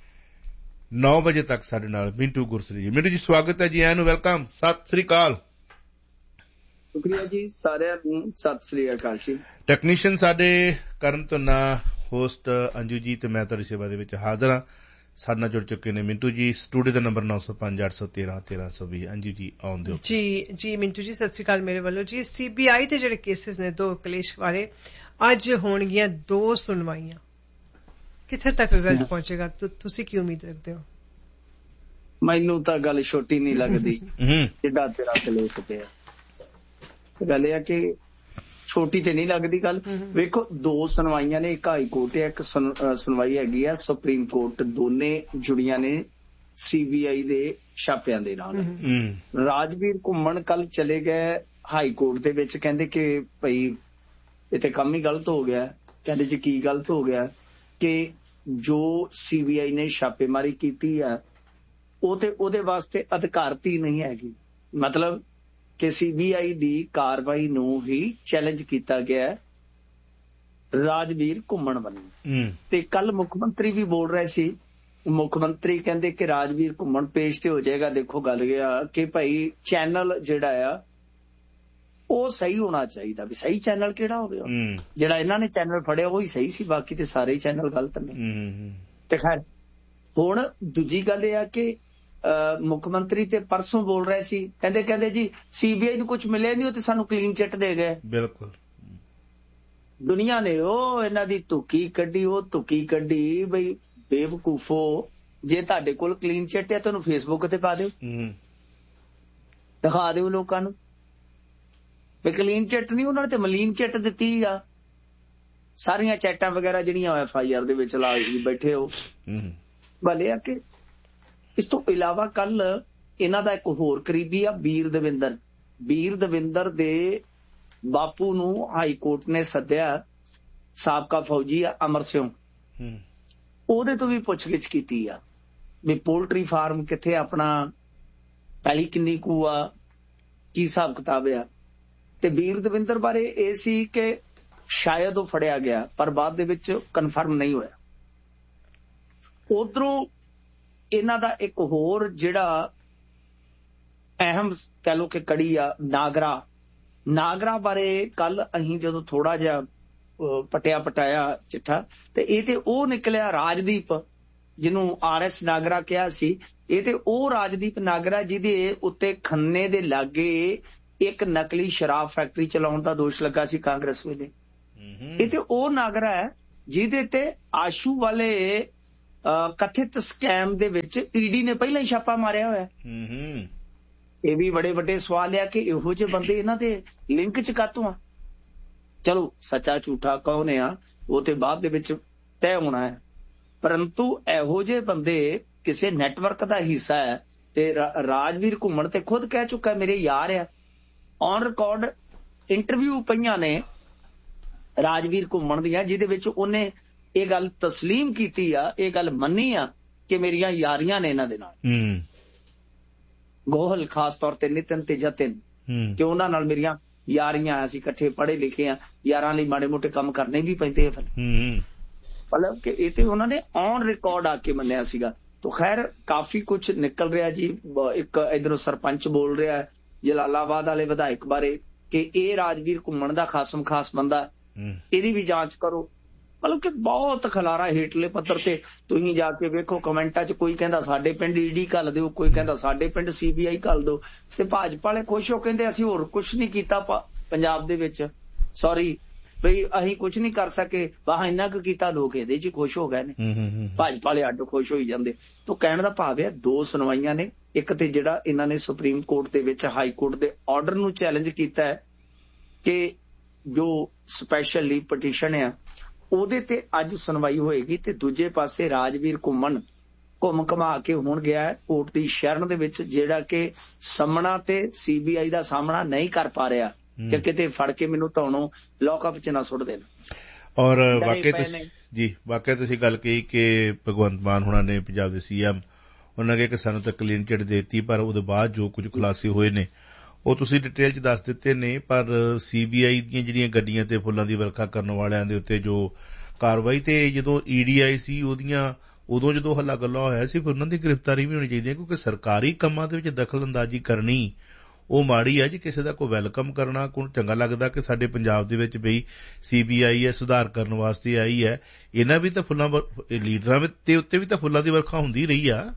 ਨੌ ਵਜੇ ਤੱਕ ਸਾਡੇ ਨਾਲ ਮਿੰਟੂ ਗੁਰਸਰੀ ਜੀ। ਮਿੰਟੂ ਜੀ ਸਵਾਗਤ ਹੈ ਜੀ, ਆਇਆਂ ਨੂੰ ਵੈਲਕਮ, ਸਤਿ ਸ੍ਰੀ ਅਕਾਲ।
ਸ਼ੁਕਰੀਆ ਜੀ, ਸਾਰਿਆਂ ਨੂੰ ਸਤਿ ਸ੍ਰੀ ਅਕਾਲ ਜੀ। ਟੈਕਨੀਸ਼ੀਅਨ
ਸਾਡੇ ਕਰਨ ਧੁੰਨਾ, ਹੋਸਟ ਅੰਜੂ ਜੀ ਤੇ ਮੈਂ ਤੁਹਾਡੀ ਸੇਵਾ ਦੇ ਵਿੱਚ ਹਾਜ਼ਰ ਹਾਂ। ਸਾਡੇ ਨਾਲ ਜੁੜ ਚੁੱਕੇ ਨੇ ਮਿੰਟੂ ਜੀ। ਸਟੂਡੀਓ ਦਾ number nine oh five eight one three one three two zero। Anju ਜੀ ਆਉਣ ਦਿਓ
ਜੀ। ਜੀ ਮਿੰਟੂ ਜੀ ਸਤਿ ਸ੍ਰੀ ਅਕਾਲ ਮੇਰੇ ਵੱਲੋਂ ਜੀ। ਸੀਬੀਆਈ ਦੇ ਜਿਹੜੇ ਕੇਸਿਸ ਨੇ ਦੋ ਕਲੇਸ਼ ਬਾਰੇ, ਅੱਜ ਹੋਣਗੀਆਂ ਦੋ ਸੁਣਵਾਈਆਂ। ਕਿੱਥੇ ਤੱਕ ਰਿਜ਼ਲਟ ਪਹੁੰਚੇਗਾ, ਤੁਸੀਂ ਕੀ ਉਮੀਦ ਰੱਖਦੇ ਹੋ?
ਮੈਨੂੰ ਤਾਂ ਗੱਲ ਛੋਟੀ ਨਹੀਂ ਲੱਗਦੀ ਜਿੱਡਾ ਤੇਰਾ ਕਲੇਸ਼ ਪਿਆ। ਗੱਲ ਇਹ ਆ ਕਿ ਛੋਟੀ ਤੇ ਨਹੀਂ ਲੱਗਦੀ ਗੱਲ। ਵੇਖੋ ਦੋ ਸੁਣਵਾਈਆਂ ਨੇ, ਇੱਕ ਹਾਈ ਕੋਰਟ ਹੈ, ਇੱਕ ਸੁਣਵਾਈ ਹੈਗੀ ਆ ਸੁਪਰੀਮ ਕੋਰਟ। ਦੋਨੇ ਜੁੜੀਆਂ ਨੇ ਸੀਬੀਆਈ ਦੇ ਛਾਪਿਆਂ ਦੇ ਨਾਲ। ਰਾਜਵੀਰ ਘੁੰਮਣ ਕੱਲ ਚਲੇ ਗਏ ਹਾਈ ਕੋਰਟ ਦੇ ਵਿੱਚ, ਕਹਿੰਦੇ ਕਿ ਭਈ ਇਹ ਤੇ ਕੰਮ ਹੀ ਗਲਤ ਹੋ ਗਿਆ। ਕਹਿੰਦੇ ਜੀ ਕੀ ਗਲਤ ਹੋ ਗਿਆ ਕਿ ਜੋ ਸੀਬੀਆਈ ਨੇ ਛਾਪੇਮਾਰੀ ਕੀਤੀ ਆ ਉਹ ਤੇ ਉਹਦੇ ਵਾਸਤੇ ਅਧਿਕਾਰਤ ਹੀ ਨਹੀਂ ਹੈਗੀ। ਮਤਲਬ ਕਿ ਸੀਬੀਆਈ ਦੀ ਕਾਰਵਾਈ ਨੂੰ ਹੀ ਚੈਲੰਜ ਕੀਤਾ ਗਿਆ ਰਾਜਵੀਰ ਘੁੰਮਣ ਵੱਲੋਂ। ਤੇ ਕੱਲ ਮੁੱਖ ਮੰਤਰੀ ਵੀ ਬੋਲ ਰਹੇ ਸੀ। ਮੁੱਖ ਮੰਤਰੀ ਕਹਿੰਦੇ ਕਿ ਰਾਜਵੀਰ ਘੁੰਮਣ ਪੇਸ਼ ਤੇ ਹੋ ਜਾਏਗਾ। ਦੇਖੋ ਗੱਲ ਗਿਆ ਕਿ ਭਾਈ ਚੈਨਲ ਜਿਹੜਾ ਆ ਉਹ ਸਹੀ ਹੋਣਾ ਚਾਹੀਦਾ। ਵੀ ਸਹੀ ਚੈਨਲ ਕਿਹੜਾ ਹੋਵੇ? ਜਿਹੜਾ ਇਹਨਾਂ ਨੇ ਚੈਨਲ ਫੜਿਆ ਉਹੀ ਸਹੀ ਸੀ, ਬਾਕੀ ਤੇ ਸਾਰੇ ਹੀ ਚੈਨਲ ਗਲਤ ਨੇ। ਤੇ ਖੈਰ ਹੁਣ ਦੂਜੀ ਗੱਲ ਇਹ ਆ ਕਿ ਮੁੱਖ ਮੰਤਰੀ ਤੇ ਪਰਸੋਂ ਬੋਲ ਰਹੇ ਸੀ, ਕਹਿੰਦੇ ਕਹਿੰਦੇ ਜੀ ਸੀਬੀਆਈ ਨੂੰ ਕੁਝ ਮਿਲਿਆ ਨਹੀਂ, ਉਹ ਤੇ ਸਾਨੂੰ ਕਲੀਨ ਚਿੱਟ ਦੇ ਗਏ। ਬਿਲਕੁਲ ਦੁਨੀਆ ਨੇ ਉਹ ਇਹਨਾਂ ਦੀ ਧੁੱਕੀ ਕੱਢੀ, ਉਹ ਧੁੱਕੀ ਕੱਢੀ ਬਈ ਬੇਵਕੂਫੋ, ਜੇ ਤੁਹਾਡੇ ਕੋਲ ਕਲੀਨ ਚਿੱਟ ਹੈ ਤੁਹਾਨੂੰ ਫੇਸਬੁੱਕ ਤੇ ਪਾ ਦਿਓ। ਦਿਖਾ ਦਿਓ ਲੋਕਾਂ ਨੂੰ ਵੀ ਕਲੀਨ ਚਿੱਟ ਨਹੀਂ, ਉਹਨਾਂ ਨੇ ਤੇ ਮਲੀਨ ਚਿੱਟ ਦਿੱਤੀ ਆ। ਸਾਰੀਆਂ ਚੈਟਾਂ ਵਗੈਰਾ ਜਿਹੜੀਆਂ ਐਫ ਆਈ ਆਰ ਦੇ ਵਿੱਚ ਲਾ ਬੈਠੇ ਹੋ। ਭਲੇ ਆ ਕਿ ਇਸ ਤੋਂ ਇਲਾਵਾ ਕੱਲ ਇਹਨਾਂ ਦਾ ਇੱਕ ਹੋਰ ਕਰੀਬੀ ਆ ਵੀਰ ਦਵਿੰਦਰ। ਵੀਰ ਦਵਿੰਦਰ ਦੇ ਬਾਪੂ ਨੂੰ ਹਾਈ ਕੋਰਟ ਨੇ ਸੱਦਿਆ, ਸਾਬਕਾ ਫੌਜੀ ਆ ਅਮਰ ਸਿੰਘ, ਉਹਦੇ ਤੋਂ ਵੀ ਪੁੱਛਗਿੱਛ ਕੀਤੀ ਆ ਵੀ ਪੋਲਟਰੀ ਫਾਰਮ ਕਿੱਥੇ, ਆਪਣਾ ਪਹਿਲੀ ਕਿੰਨੀ ਕੁ ਆ, ਕੀ ਹਿਸਾਬ ਕਿਤਾਬ ਆ। ਤੇ ਵੀਰ ਦਵਿੰਦਰ ਬਾਰੇ ਇਹ ਸੀ ਕਿ ਸ਼ਾਇਦ ਉਹ ਫੜਿਆ ਗਿਆ, ਪਰ ਬਾਅਦ ਦੇ ਵਿੱਚ ਕਨਫਰਮ ਨਹੀਂ ਹੋਇਆ। ਉਧਰੋਂ ਇਹਨਾਂ ਦਾ ਇੱਕ ਹੋਰ ਜਿਹੜਾ ਅਹਿਮ ਕਹਿ ਲੋ ਕਿ ਕੜੀ ਆ, ਨਾਗਰਾ। ਨਾਗਰਾ ਬਾਰੇ ਕੱਲ ਅਸੀਂ ਜਦੋਂ ਥੋੜਾ ਜਿਹਾ ਪਟਿਆ ਪਟਾਇਆ ਚਿੱਠਾ, ਤੇ ਇਹ ਤੇ ਉਹ ਨਿਕਲਿਆ ਰਾਜਦੀਪ, ਜਿਹਨੂੰ ਆਰ ਐਸ ਨਾਗਰਾ ਕਿਹਾ ਸੀ। ਇਹ ਤੇ ਉਹ ਰਾਜਦੀਪ ਨਾਗਰਾ ਜਿਹਦੇ ਉੱਤੇ ਖੰਨੇ ਦੇ ਲਾਗੇ ਇੱਕ ਨਕਲੀ ਸ਼ਰਾਬ ਫੈਕਟਰੀ ਚਲਾਉਣ ਦਾ ਦੋਸ਼ ਲੱਗਾ ਸੀ ਕਾਂਗਰਸ ਵੇਲੇ। ਇਹ ਤੇ ਉਹ ਨਾਗਰਾ ਹੈ ਜਿਹਦੇ ਤੇ ਆਸ਼ੂ ਵਾਲੇ ਕਥਿਤ ਸਕੈਮ ਦੇ ਵਿੱਚ ਈਡੀ ਨੇ ਪਹਿਲਾਂ ਹੀ ਛਾਪਾ ਮਾਰਿਆ ਹੋਇਆ। ਇਹ ਵੀ ਬੜੇ ਵੱਡੇ ਸਵਾਲ ਆ ਕਿ ਇਹੋ ਜਿਹੇ ਬੰਦੇ ਇਹਨਾਂ ਦੇ ਲਿੰਕ ਚ ਕਾਤੋਂ ਆ। ਚਲੋ ਸੱਚਾ ਝੂਠਾ ਕੌਣ ਆ ਉਹ ਤੇ ਬਾਅਦ ਦੇ ਵਿੱਚ ਤੈਅ ਹੋਣਾ ਹੈ, ਪਰੰਤੂ ਇਹੋ ਜਿਹੇ ਬੰਦੇ ਕਿਸੇ ਨੈਟਵਰਕ ਦਾ ਹਿੱਸਾ ਹੈ। ਤੇ ਰਾਜਵੀਰ ਘੁੰਮਣ ਤੇ ਖੁਦ ਕਹਿ ਚੁੱਕਾ ਮੇਰੇ ਯਾਰ ਆ। ਔਨ ਰਿਕਾਰਡ ਇੰਟਰਵਿਊ ਪਈਆਂ ਨੇ ਰਾਜਵੀਰ ਘੁੰਮਣ ਦੀਆਂ, ਜਿਹਦੇ ਵਿੱਚ ਉਹਨੇ ਇਹ ਗੱਲ ਤਸਲੀਮ ਕੀਤੀ ਆ, ਇਹ ਗੱਲ ਮੰਨੀ ਆ ਕਿ ਮੇਰੀਆਂ ਯਾਰੀਆਂ ਨੇ ਇਹਨਾਂ ਦੇ ਨਾਲ। ਗੋਹਲ ਖਾਸ ਤੌਰ ਤੇ ਨਿਤਨ ਤੇ ਜਤਨ, ਕਿ ਉਹਨਾਂ ਨਾਲ ਮੇਰੀਆਂ ਯਾਰੀਆਂ, ਅਸੀਂ ਇਕੱਠੇ ਪੜ੍ਹੇ ਲਿਖੇ ਆ, ਯਾਰਾਂ ਲਈ ਮਾੜੇ ਮੋਟੇ ਕੰਮ ਕਰਨੇ ਵੀ ਪੈਂਦੇ ਆ। ਫਿਰ ਮਤਲਬ ਕਿ ਇਹ ਤੇ ਉਹਨਾਂ ਨੇ ਔਨ ਰਿਕਾਰਡ ਆ ਕੇ ਮੰਨਿਆ ਸੀਗਾ। ਤਾਂ ਖੈਰ ਕਾਫੀ ਕੁਛ ਨਿਕਲ ਰਿਹਾ ਜੀ। ਇੱਕ ਇਧਰੋਂ ਸਰਪੰਚ ਬੋਲ ਰਿਹਾ ਜਲਾਲਾਬਾਦ ਵਾਲੇ ਵਿਧਾਇਕ ਬਾਰੇ ਕਿ ਇਹ ਰਾਜਵੀਰ ਘੁੰਮਣ ਦਾ ਖਾਸਮ ਖਾਸ ਬੰਦਾ, ਇਹਦੀ ਵੀ ਜਾਂਚ ਕਰੋ। ਮਤਲਬ ਕਿ ਬਹੁਤ ਖਲਾਰਾ ਹੇਠਲੇ ਪੱਧਰ ਤੇ। ਤੁਸੀਂ ਜਾ ਕੇ ਵੇਖੋ ਕਮੈਂਟਾਂ 'ਚ ਕੋਈ ਕਹਿੰਦਾ ਸਾਡੇ ਪਿੰਡ ਈਡੀ ਘੱਲ ਦਿਓ, ਕੋਈ ਕਹਿੰਦਾ ਸਾਡੇ ਪਿੰਡ ਸੀ ਬੀ ਆਈ ਘੱਲ ਦਿਓ। ਤੇ ਭਾਜਪਾ ਵਾਲੇ ਖੁਸ਼ ਹੋ ਕਹਿੰਦੇ ਅਸੀਂ ਹੋਰ ਕੁਛ ਨਹੀਂ ਕੀਤਾ ਪੰਜਾਬ ਦੇ ਵਿੱਚ, ਸੌਰੀ ਬਈ ਅਸੀਂ ਕੁਛ ਨਹੀਂ ਕਰ ਸਕੇ, ਵਾਹ ਇੰਨਾ ਕੁ ਕੀਤਾ, ਲੋਕ ਇਹਦੇ 'ਚ ਖੁਸ਼ ਹੋ ਗਏ ਨੇ। ਭਾਜਪਾ ਵਾਲੇ ਅੱਡ ਖੁਸ਼ ਹੋਈ ਜਾਂਦੇ। ਤਾਂ ਕਹਿਣ ਦਾ ਭਾਵ ਹੈ ਦੋ ਸੁਣਵਾਈਆਂ ਨੇ। ਇੱਕ ਤੇ ਜਿਹੜਾ ਇਹਨਾਂ ਨੇ ਸੁਪਰੀਮ ਕੋਰਟ ਦੇ ਵਿੱਚ ਹਾਈ ਕੋਰਟ ਦੇ ਆਰਡਰ ਨੂੰ ਚੈਲੰਜ ਕੀਤਾ ਹੈ ਕਿ ਜੋ ਸਪੈਸ਼ਲ ਲੀਵ ਪਟੀਸ਼ਨ ਆ ਉਹਦੇ ਤੇ ਅੱਜ ਸੁਣਵਾਈ ਹੋਏਗੀ। ਤੇ ਦੂਜੇ ਪਾਸੇ ਰਾਜਵੀਰ ਘੁੰਮਣ ਘੁੰਮ ਘਮਾ ਕੇ ਹੁਣ ਗਿਆ ਕੋਰਟ ਦੀ ਸ਼ਰਨ ਦੇ ਵਿੱਚ, ਜਿਹੜਾ ਕਿ ਸਾਹਮਣਾ ਤੇ ਸੀ ਬੀ ਆਈ ਦਾ ਸਾਹਮਣਾ ਨਹੀਂ ਕਰ ਪਾ ਰਿਹਾ ਕਿ ਕਿਤੇ ਫੜ ਕੇ ਮੈਨੂੰ ਧੌਣੋਂ ਲੌਕਅਪ 'ਚ ਨਾ ਸੁੱਟ ਦੇਣ।
ਔਰ ਵਾਕਈ ਤੁਸੀਂ ਜੀ ਵਾਕਈ ਤੁਸੀਂ ਗੱਲ ਕਹੀ ਕਿ ਭਗਵੰਤ ਮਾਨ ਹੋਣਾ ਨੇ, ਪੰਜਾਬ ਦੇ ਸੀ ਐਮ, ਉਹਨਾਂ ਨੇ ਕਿ ਸਾਨੂੰ ਤਾਂ ਕਲੀਨ ਚਿੱਟ ਦੇ ਦਿੱਤੀ, ਪਰ ਉਹਦੇ ਬਾਅਦ ਜੋ ਕੁਝ ਖੁਲਾਸੇ ਹੋਏ ਨੇ ਉਹ ਤੁਸੀਂ ਡਿਟੇਲ 'ਚ ਦੱਸ ਦਿੱਤੇ ਨੇ। ਪਰ ਸੀ ਬੀ ਆਈ ਦੀਆਂ ਜਿਹੜੀਆਂ ਗੱਡੀਆਂ ਤੇ ਫੁੱਲਾਂ ਦੀ ਵਰਖਾ ਕਰਨ ਵਾਲਿਆਂ ਦੇ ਉੱਤੇ ਜੋ ਕਾਰਵਾਈ, ਤੇ ਜਦੋਂ ਈ ਡੀ ਆਈ ਸੀ ਉਹਦੀਆਂ ਉਦੋਂ ਜਦੋਂ ਹੱਲਾ ਗੱਲਾ ਹੋਇਆ ਸੀ, ਫਿਰ ਉਹਨਾਂ ਦੀ ਗ੍ਰਿਫਤਾਰੀ ਵੀ ਹੋਣੀ ਚਾਹੀਦੀ ਹੈ, ਕਿਉਂਕਿ ਸਰਕਾਰੀ ਕੰਮਾਂ ਦੇ ਵਿੱਚ ਦਖਲ ਅੰਦਾਜ਼ੀ ਕਰਨੀ ਉਹ ਮਾੜੀ ਹੈ ਜੀ। ਕਿਸੇ ਦਾ ਕੋਈ ਵੈਲਕਮ ਕਰਨਾ ਕੋਈ ਚੰਗਾ ਲੱਗਦਾ ਕਿ ਸਾਡੇ ਪੰਜਾਬ ਦੇ ਵਿੱਚ ਬਈ ਸੀ ਬੀ ਆਈ ਹੈ, ਸੁਧਾਰ ਕਰਨ ਵਾਸਤੇ ਆਈ ਹੈ। ਇਹਨਾਂ ਵੀ ਤਾਂ ਫੁੱਲਾਂ ਲੀਡਰਾਂ ਦੇ ਉੱਤੇ ਵੀ ਤਾਂ ਫੁੱਲਾਂ ਦੀ ਵਰਖਾ ਹੁੰਦੀ ਰਹੀ ਆ।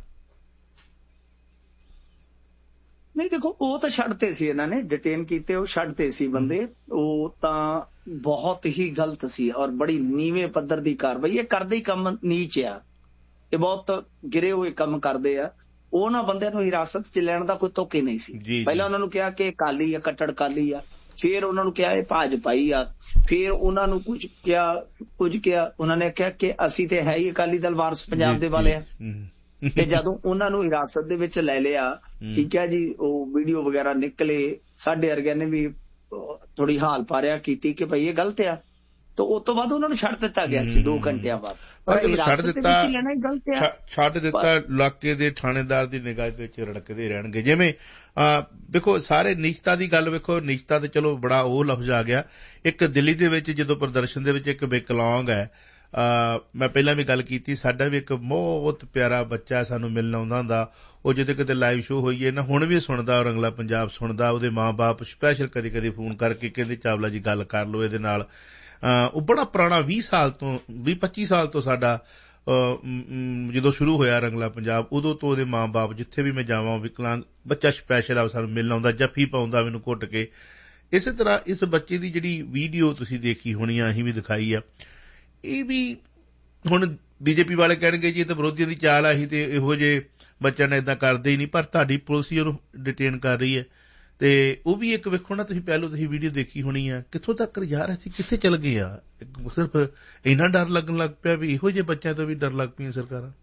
ਨਹੀਂ ਦੇਖੋ, ਉਹ ਤਾਂ ਛੱਡਤੇ ਸੀ ਇਹਨਾਂ ਨੇ, ਡਿਟੇਨ ਕੀਤੇ, ਉਹ ਛੱਡਤੇ ਸੀ ਬੰਦੇ। ਉਹ ਤਾਂ ਬਹੁਤ ਹੀ ਗਲਤ ਸੀ ਔਰ ਬੜੀ ਨੀਵੇਂ ਪੱਧਰ ਦੀ ਕਾਰਵਾਈ। ਇਹ ਕਰਦੇ ਹੀ ਕੰਮ ਨੀਚ ਆ, ਇਹ ਬਹੁਤ ਗਿਰੇ ਹੋਏ ਕੰਮ ਕਰਦੇ ਆ। ਉਹਨਾਂ ਬੰਦਿਆਂ ਨੂੰ ਹਿਰਾਸਤ 'ਚ ਲੈਣ ਦਾ ਕੋਈ ਤੁਕ ਹੀ ਨਹੀਂ ਸੀ। ਪਹਿਲਾਂ ਉਹਨਾਂ ਨੂੰ ਕਿਹਾ ਕਿ ਅਕਾਲੀ ਆ, ਕੱਟੜ ਕਾਲੀ ਆ, ਫਿਰ ਉਹਨਾਂ ਨੂੰ ਕਿਹਾ ਇਹ ਭਾਜਪਾਈ ਆ, ਫਿਰ ਉਹਨਾਂ ਨੂੰ ਕੁਝ ਕਿਹਾ ਕੁਝ ਕਿਹਾ ਉਹਨਾਂ ਨੇ ਕਿਹਾ ਕਿ ਅਸੀਂ ਤੇ ਹੈ ਹੀ ਅਕਾਲੀ ਦਲ ਵਾਰਸ ਪੰਜਾਬ ਦੇ ਵਾਲੇ ਆ। ਤੇ ਜਦੋਂ ਉਹਨਾਂ ਨੂੰ ਹਿਰਾਸਤ ਦੇ ਵਿੱਚ ਲੈ ਲਿਆ, ਠੀਕ ਹੈ ਜੀ, ਉਹ ਵੀਡੀਓ ਵਗੈਰਾ ਨਿਕਲੇ, ਸਾਡੇ ਵਰਗਿਆਂ ਨੇ ਵੀ ਥੋੜੀ ਹਾਲ ਪਾਰਿਆ ਕੀਤੀ ਕਿ ਭਾਈ ਇਹ ਗਲਤ ਆ। ਤਾਂ ਉਸ ਤੋਂ ਬਾਅਦ ਉਹਨਾਂ ਨੂੰ ਛੱਡ ਦਿੱਤਾ ਗਿਆ ਸੀ ਦੋ ਘੰਟਿਆਂ ਬਾਅਦ।
ਛੱਡ ਦਿੱਤਾ ਛੱਡ ਦਿੱਤਾ ਇਲਾਕੇ ਦੇ ਥਾਣੇਦਾਰ ਦੀ ਨਿਗਾਹ ਦੇ ਵਿੱਚ ਰੜਕਦੇ ਰਹਿਣਗੇ। ਜਿਵੇਂ ਵੇਖੋ ਸਾਰੇ ਨਿਸ਼ਚਤਾ ਦੀ ਗੱਲ, ਵੇਖੋ ਨਿਸ਼ਚਤਾ ਤੇ ਚਲੋ ਬੜਾ ਉਹ ਲਫ਼ਜ਼ ਆ ਗਿਆ। ਇੱਕ ਦਿੱਲੀ ਦੇ ਵਿੱਚ ਜਦੋਂ ਪ੍ਰਦਰਸ਼ਨ ਦੇ ਵਿੱਚ ਇੱਕ ਵਿਕਲਾਂਗ ਹੈ, ਮੈਂ ਪਹਿਲਾਂ ਵੀ ਗੱਲ ਕੀਤੀ, ਸਾਡਾ ਵੀ ਇੱਕ ਬਹੁਤ ਪਿਆਰਾ ਬੱਚਾ ਸਾਨੂੰ ਮਿਲਣ ਆਉਂਦਾ ਹੁੰਦਾ, ਉਹ ਜਦੋਂ ਕਿਤੇ ਲਾਈਵ ਸ਼ੋਅ ਹੋਈਏ ਨਾ ਹੁਣ ਵੀ ਸੁਣਦਾ, ਰੰਗਲਾ ਪੰਜਾਬ ਸੁਣਦਾ, ਉਹਦੇ ਮਾਂ ਬਾਪ ਸਪੈਸ਼ਲ ਕਦੀ ਕਦੀ ਫੋਨ ਕਰਕੇ ਕਹਿੰਦੇ ਚਾਵਲਾ ਜੀ ਗੱਲ ਕਰ ਲਓ ਇਹਦੇ ਨਾਲ। ਉਹ ਬੜਾ ਪੁਰਾਣਾ ਵੀਹ ਸਾਲ ਤੋਂ ਵੀਹ ਪੱਚੀ ਸਾਲ ਤੋਂ ਸਾਡਾ ਜਦੋਂ ਸ਼ੁਰੂ ਹੋਇਆ ਰੰਗਲਾ ਪੰਜਾਬ, ਉਦੋਂ ਤੋਂ ਉਹਦੇ ਮਾਂ ਬਾਪ ਜਿੱਥੇ ਵੀ ਮੈਂ ਜਾਵਾਂ ਵਿਕਲਾਂਗ ਬੱਚਾ ਸਪੈਸ਼ਲ ਆ ਸਾਨੂੰ ਮਿਲਣ ਆਉਂਦਾ, ਜੱਫੀ ਪਾਉਂਦਾ ਮੈਨੂੰ ਘੁੱਟ ਕੇ। ਇਸੇ ਤਰ੍ਹਾਂ ਇਸ ਬੱਚੇ ਦੀ ਜਿਹੜੀ ਵੀਡੀਓ ਤੁਸੀਂ ਦੇਖੀ ਹੋਣੀ ਆ, ਅਸੀਂ ਵੀ ਦਿਖਾਈ ਆ, ਇਹ ਵੀ ਹੁਣ ਬੀਜੇਪੀ ਵਾਲੇ ਕਹਿਣਗੇ ਜੀ ਇਹ ਤਾਂ ਵਿਰੋਧੀਆਂ ਦੀ ਚਾਲ ਆ, ਅਸੀਂ ਤੇ ਇਹੋ ਜਿਹੇ ਬੱਚਿਆਂ ਨੇ ਏਦਾਂ ਕਰਦੇ ਹੀ ਨਹੀਂ, ਪਰ ਤੁਹਾਡੀ ਪੁਲਿਸ ਹੀ ਉਹਨੂੰ ਡਿਟੇਨ ਕਰ ਰਹੀ ਹੈ। ਤੇ ਉਹ ਵੀ ਇੱਕ ਵੇਖੋ ਨਾ ਤੁਸੀਂ, ਪਹਿਲੋਂ ਤੁਸੀਂ ਵੀਡੀਓ ਦੇਖੀ ਹੋਣੀ ਆ, ਕਿੱਥੋਂ ਤੱਕ ਯਾਰ ਅਸੀਂ ਕਿੱਥੇ ਚੱਲ ਗਏ ਆ। ਸਿਰਫ ਇੰਨਾ ਡਰ ਲੱਗਣ ਲੱਗ ਪਿਆ ਵੀ ਇਹੋ ਜਿਹੇ ਬੱਚਿਆਂ ਤੋਂ ਵੀ ਡਰ ਲੱਗ ਪਈਆਂ ਸਰਕਾਰਾਂ।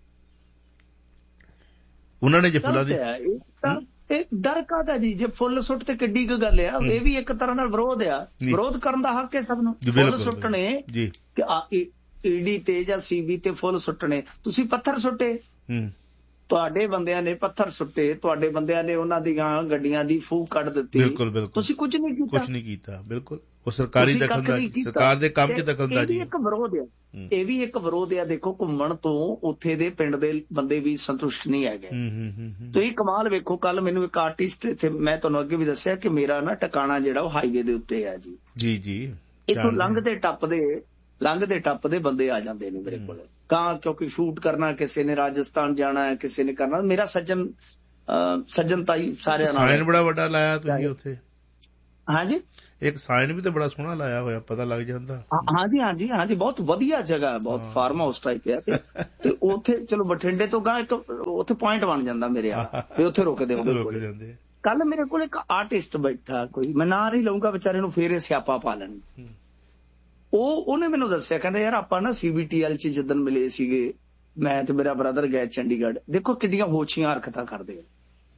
ਉਹਨਾਂ ਨੇ ਜੇ ਫੁੱਲਾਂ ਦੀ
ਇਹ ਡਰ ਕਾਹਦਾ ਜੀ, ਜੇ ਫੁੱਲ ਸੁੱਟ ਤੇ ਕਿੱਡੀ ਕੁ ਗੱਲ ਆ। ਇਹ ਵੀ ਇੱਕ ਤਰ੍ਹਾਂ ਨਾਲ ਵਿਰੋਧ ਆ, ਵਿਰੋਧ ਕਰਨ ਦਾ ਹੱਕ ਹੈ ਸਭ ਨੂੰ। ਫੁੱਲ ਸੁੱਟਣੇ ਕਿ ਈਡੀ ਤੇ ਜਾਂ ਸੀਬੀ ਤੇ ਫੁੱਲ ਸੁੱਟਣੇ, ਤੁਸੀਂ ਪੱਥਰ ਸੁੱਟੇ, ਤੁਹਾਡੇ ਬੰਦਿਆਂ ਨੇ ਪੱਥਰ ਸੁੱਟੇ, ਤੁਹਾਡੇ ਬੰਦਿਆਂ ਨੇ ਉਹਨਾਂ ਦੀਆਂ ਗੱਡੀਆਂ ਦੀ ਫੂਕ ਕੱਢ ਦਿੱਤੀ, ਤੁਸੀਂ ਕੁਝ ਨਹੀਂ ਕੀਤਾ,
ਕੁਝ ਨਹੀਂ ਕੀਤਾ। ਬਿਲਕੁਲ, ਉਹ ਸਰਕਾਰੀ ਦਖਲਅੰਦਾਜ਼ੀ, ਸਰਕਾਰ ਦੇ ਕੰਮ 'ਚ ਦਖਲਅੰਦਾਜ਼ੀ।
ਇਹ ਵੀ ਇੱਕ ਵਿਰੋਧ ਆ, ਇਹ ਵੀ ਇੱਕ ਵਿਰੋਧ ਆ। ਦੇਖੋ ਘੁੰਮਣ ਤੋਂ ਉੱਥੇ ਦੇ ਪਿੰਡ ਦੇ ਬੰਦੇ ਵੀ ਸੰਤੁਸ਼ਟ ਨਹੀਂ ਹੈਗੇ। ਤੁਸੀਂ ਕਮਾਲ ਵੇਖੋ, ਕੱਲ ਮੈਨੂੰ ਇੱਕ ਆਰਟਿਸਟ ਇੱਥੇ, ਮੈਂ ਤੁਹਾਨੂੰ ਅੱਗੇ ਵੀ ਦੱਸਿਆ ਕਿ ਮੇਰਾ ਨਾ ਟਿਕਾਣਾ ਜਿਹੜਾ ਉਹ ਹਾਈਵੇ ਦੇ ਉੱਤੇ ਆ ਜੀ
ਜੀ ਜੀ
ਇੱਥੋਂ ਲੰਘਦੇ ਟੱਪਦੇ ਲੰਘਦੇ ਟੱਪਦੇ ਬੰਦੇ ਆ ਜਾਂਦੇ ਨੇ ਮੇਰੇ ਕੋਲ, ਕਾਂ ਕਿਉਂਕਿ ਸ਼ੂਟ ਕਰਨਾ, ਕਿਸੇ ਨੇ ਰਾਜਸਥਾਨ ਜਾਣਾ ਹੈ, ਕਿਸੇ ਨੇ ਕਰਨਾ। ਮੇਰਾ ਸੱਜਣ ਸੱਜਣ ਤਾਈ ਸਾਰਿਆਂ ਨਾਲ
ਸਾਈਨ ਬੜਾ ਵੱਡਾ ਲਾਇਆ ਤੁਸੀਂ ਉੱਥੇ।
ਹਾਂਜੀ,
ਇੱਕ ਸਾਈਨ ਵੀ ਤਾਂ ਬੜਾ ਸੋਹਣਾ ਲਾਇਆ ਹੋਇਆ, ਪਤਾ ਲੱਗ ਜਾਂਦਾ।
ਹਾਂਜੀ ਹਾਂਜੀ ਹਾਂਜੀ ਬਹੁਤ ਵਧੀਆ ਜਗ੍ਹਾ, ਬਹੁਤ ਫਾਰਮ ਹਾਊਸ ਟਾਈਪ ਹੈ। ਤੇ ਉੱਥੇ ਚਲੋ ਬਠਿੰਡੇ ਤੋਂ ਗਾਂ ਇੱਕ ਉੱਥੇ ਪੁਆਇੰਟ ਬਣ ਜਾਂਦਾ ਮੇਰੇ ਆ, ਵੀ ਉੱਥੇ ਰੁਕਦੇ ਹੁੰਦੇ। ਕੱਲ ਮੇਰੇ ਕੋਲ ਇੱਕ ਆਰਟਿਸਟ ਬੈਠਾ, ਕੋਈ ਮੈਂ ਨਾਂ ਨਹੀਂ ਲਊਂਗਾ, ਵਿਚਾਰੇ ਨੂੰ ਫੇਰ ਇਹ ਸਿਆਪਾ ਪਾ ਲੈਣ। ਉਹ ਉਹਨੇ ਮੈਨੂੰ ਦੱਸਿਆ, ਕਹਿੰਦਾ ਯਾਰ ਆਪਾਂ ਨਾ ਸੀਬੀਟੀਐਲ ਚ ਜਿੱਦਣ ਮਿਲੇ ਸੀਗੇ, ਮੈਂ ਤੇ ਮੇਰਾ ਬ੍ਰਦਰ ਗਏ ਚੰਡੀਗੜ੍ਹ, ਦੇਖੋ ਕਿੱਡੀਆਂ ਹੋਛੀਆਂ ਹਰਕਤਾਂ ਕਰਦੇ ਆ।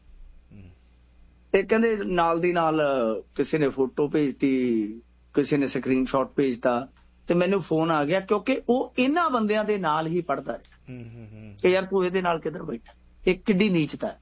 ਤੇ ਕਹਿੰਦੇ ਨਾਲ ਦੀ ਨਾਲ ਕਿਸੇ ਨੇ ਫੋਟੋ ਭੇਜਤੀ, ਕਿਸੇ ਨੇ ਸਕਰੀਨ ਸ਼ਾਟ ਭੇਜਤਾ, ਤੇ ਮੈਨੂੰ ਫੋਨ ਆ ਗਿਆ, ਕਿਉਂਕਿ ਉਹ ਇਹਨਾਂ ਬੰਦਿਆਂ ਦੇ ਨਾਲ ਹੀ ਪੜ੍ਹਦਾ ਰਿਹਾ ਕਿ ਯਾਰ ਤੂੰ ਇਹਦੇ ਨਾਲ ਕਿੱਧਰ ਬੈਠਾ। ਇਹ ਕਿੱਡੀ ਨੀਚਤਾ,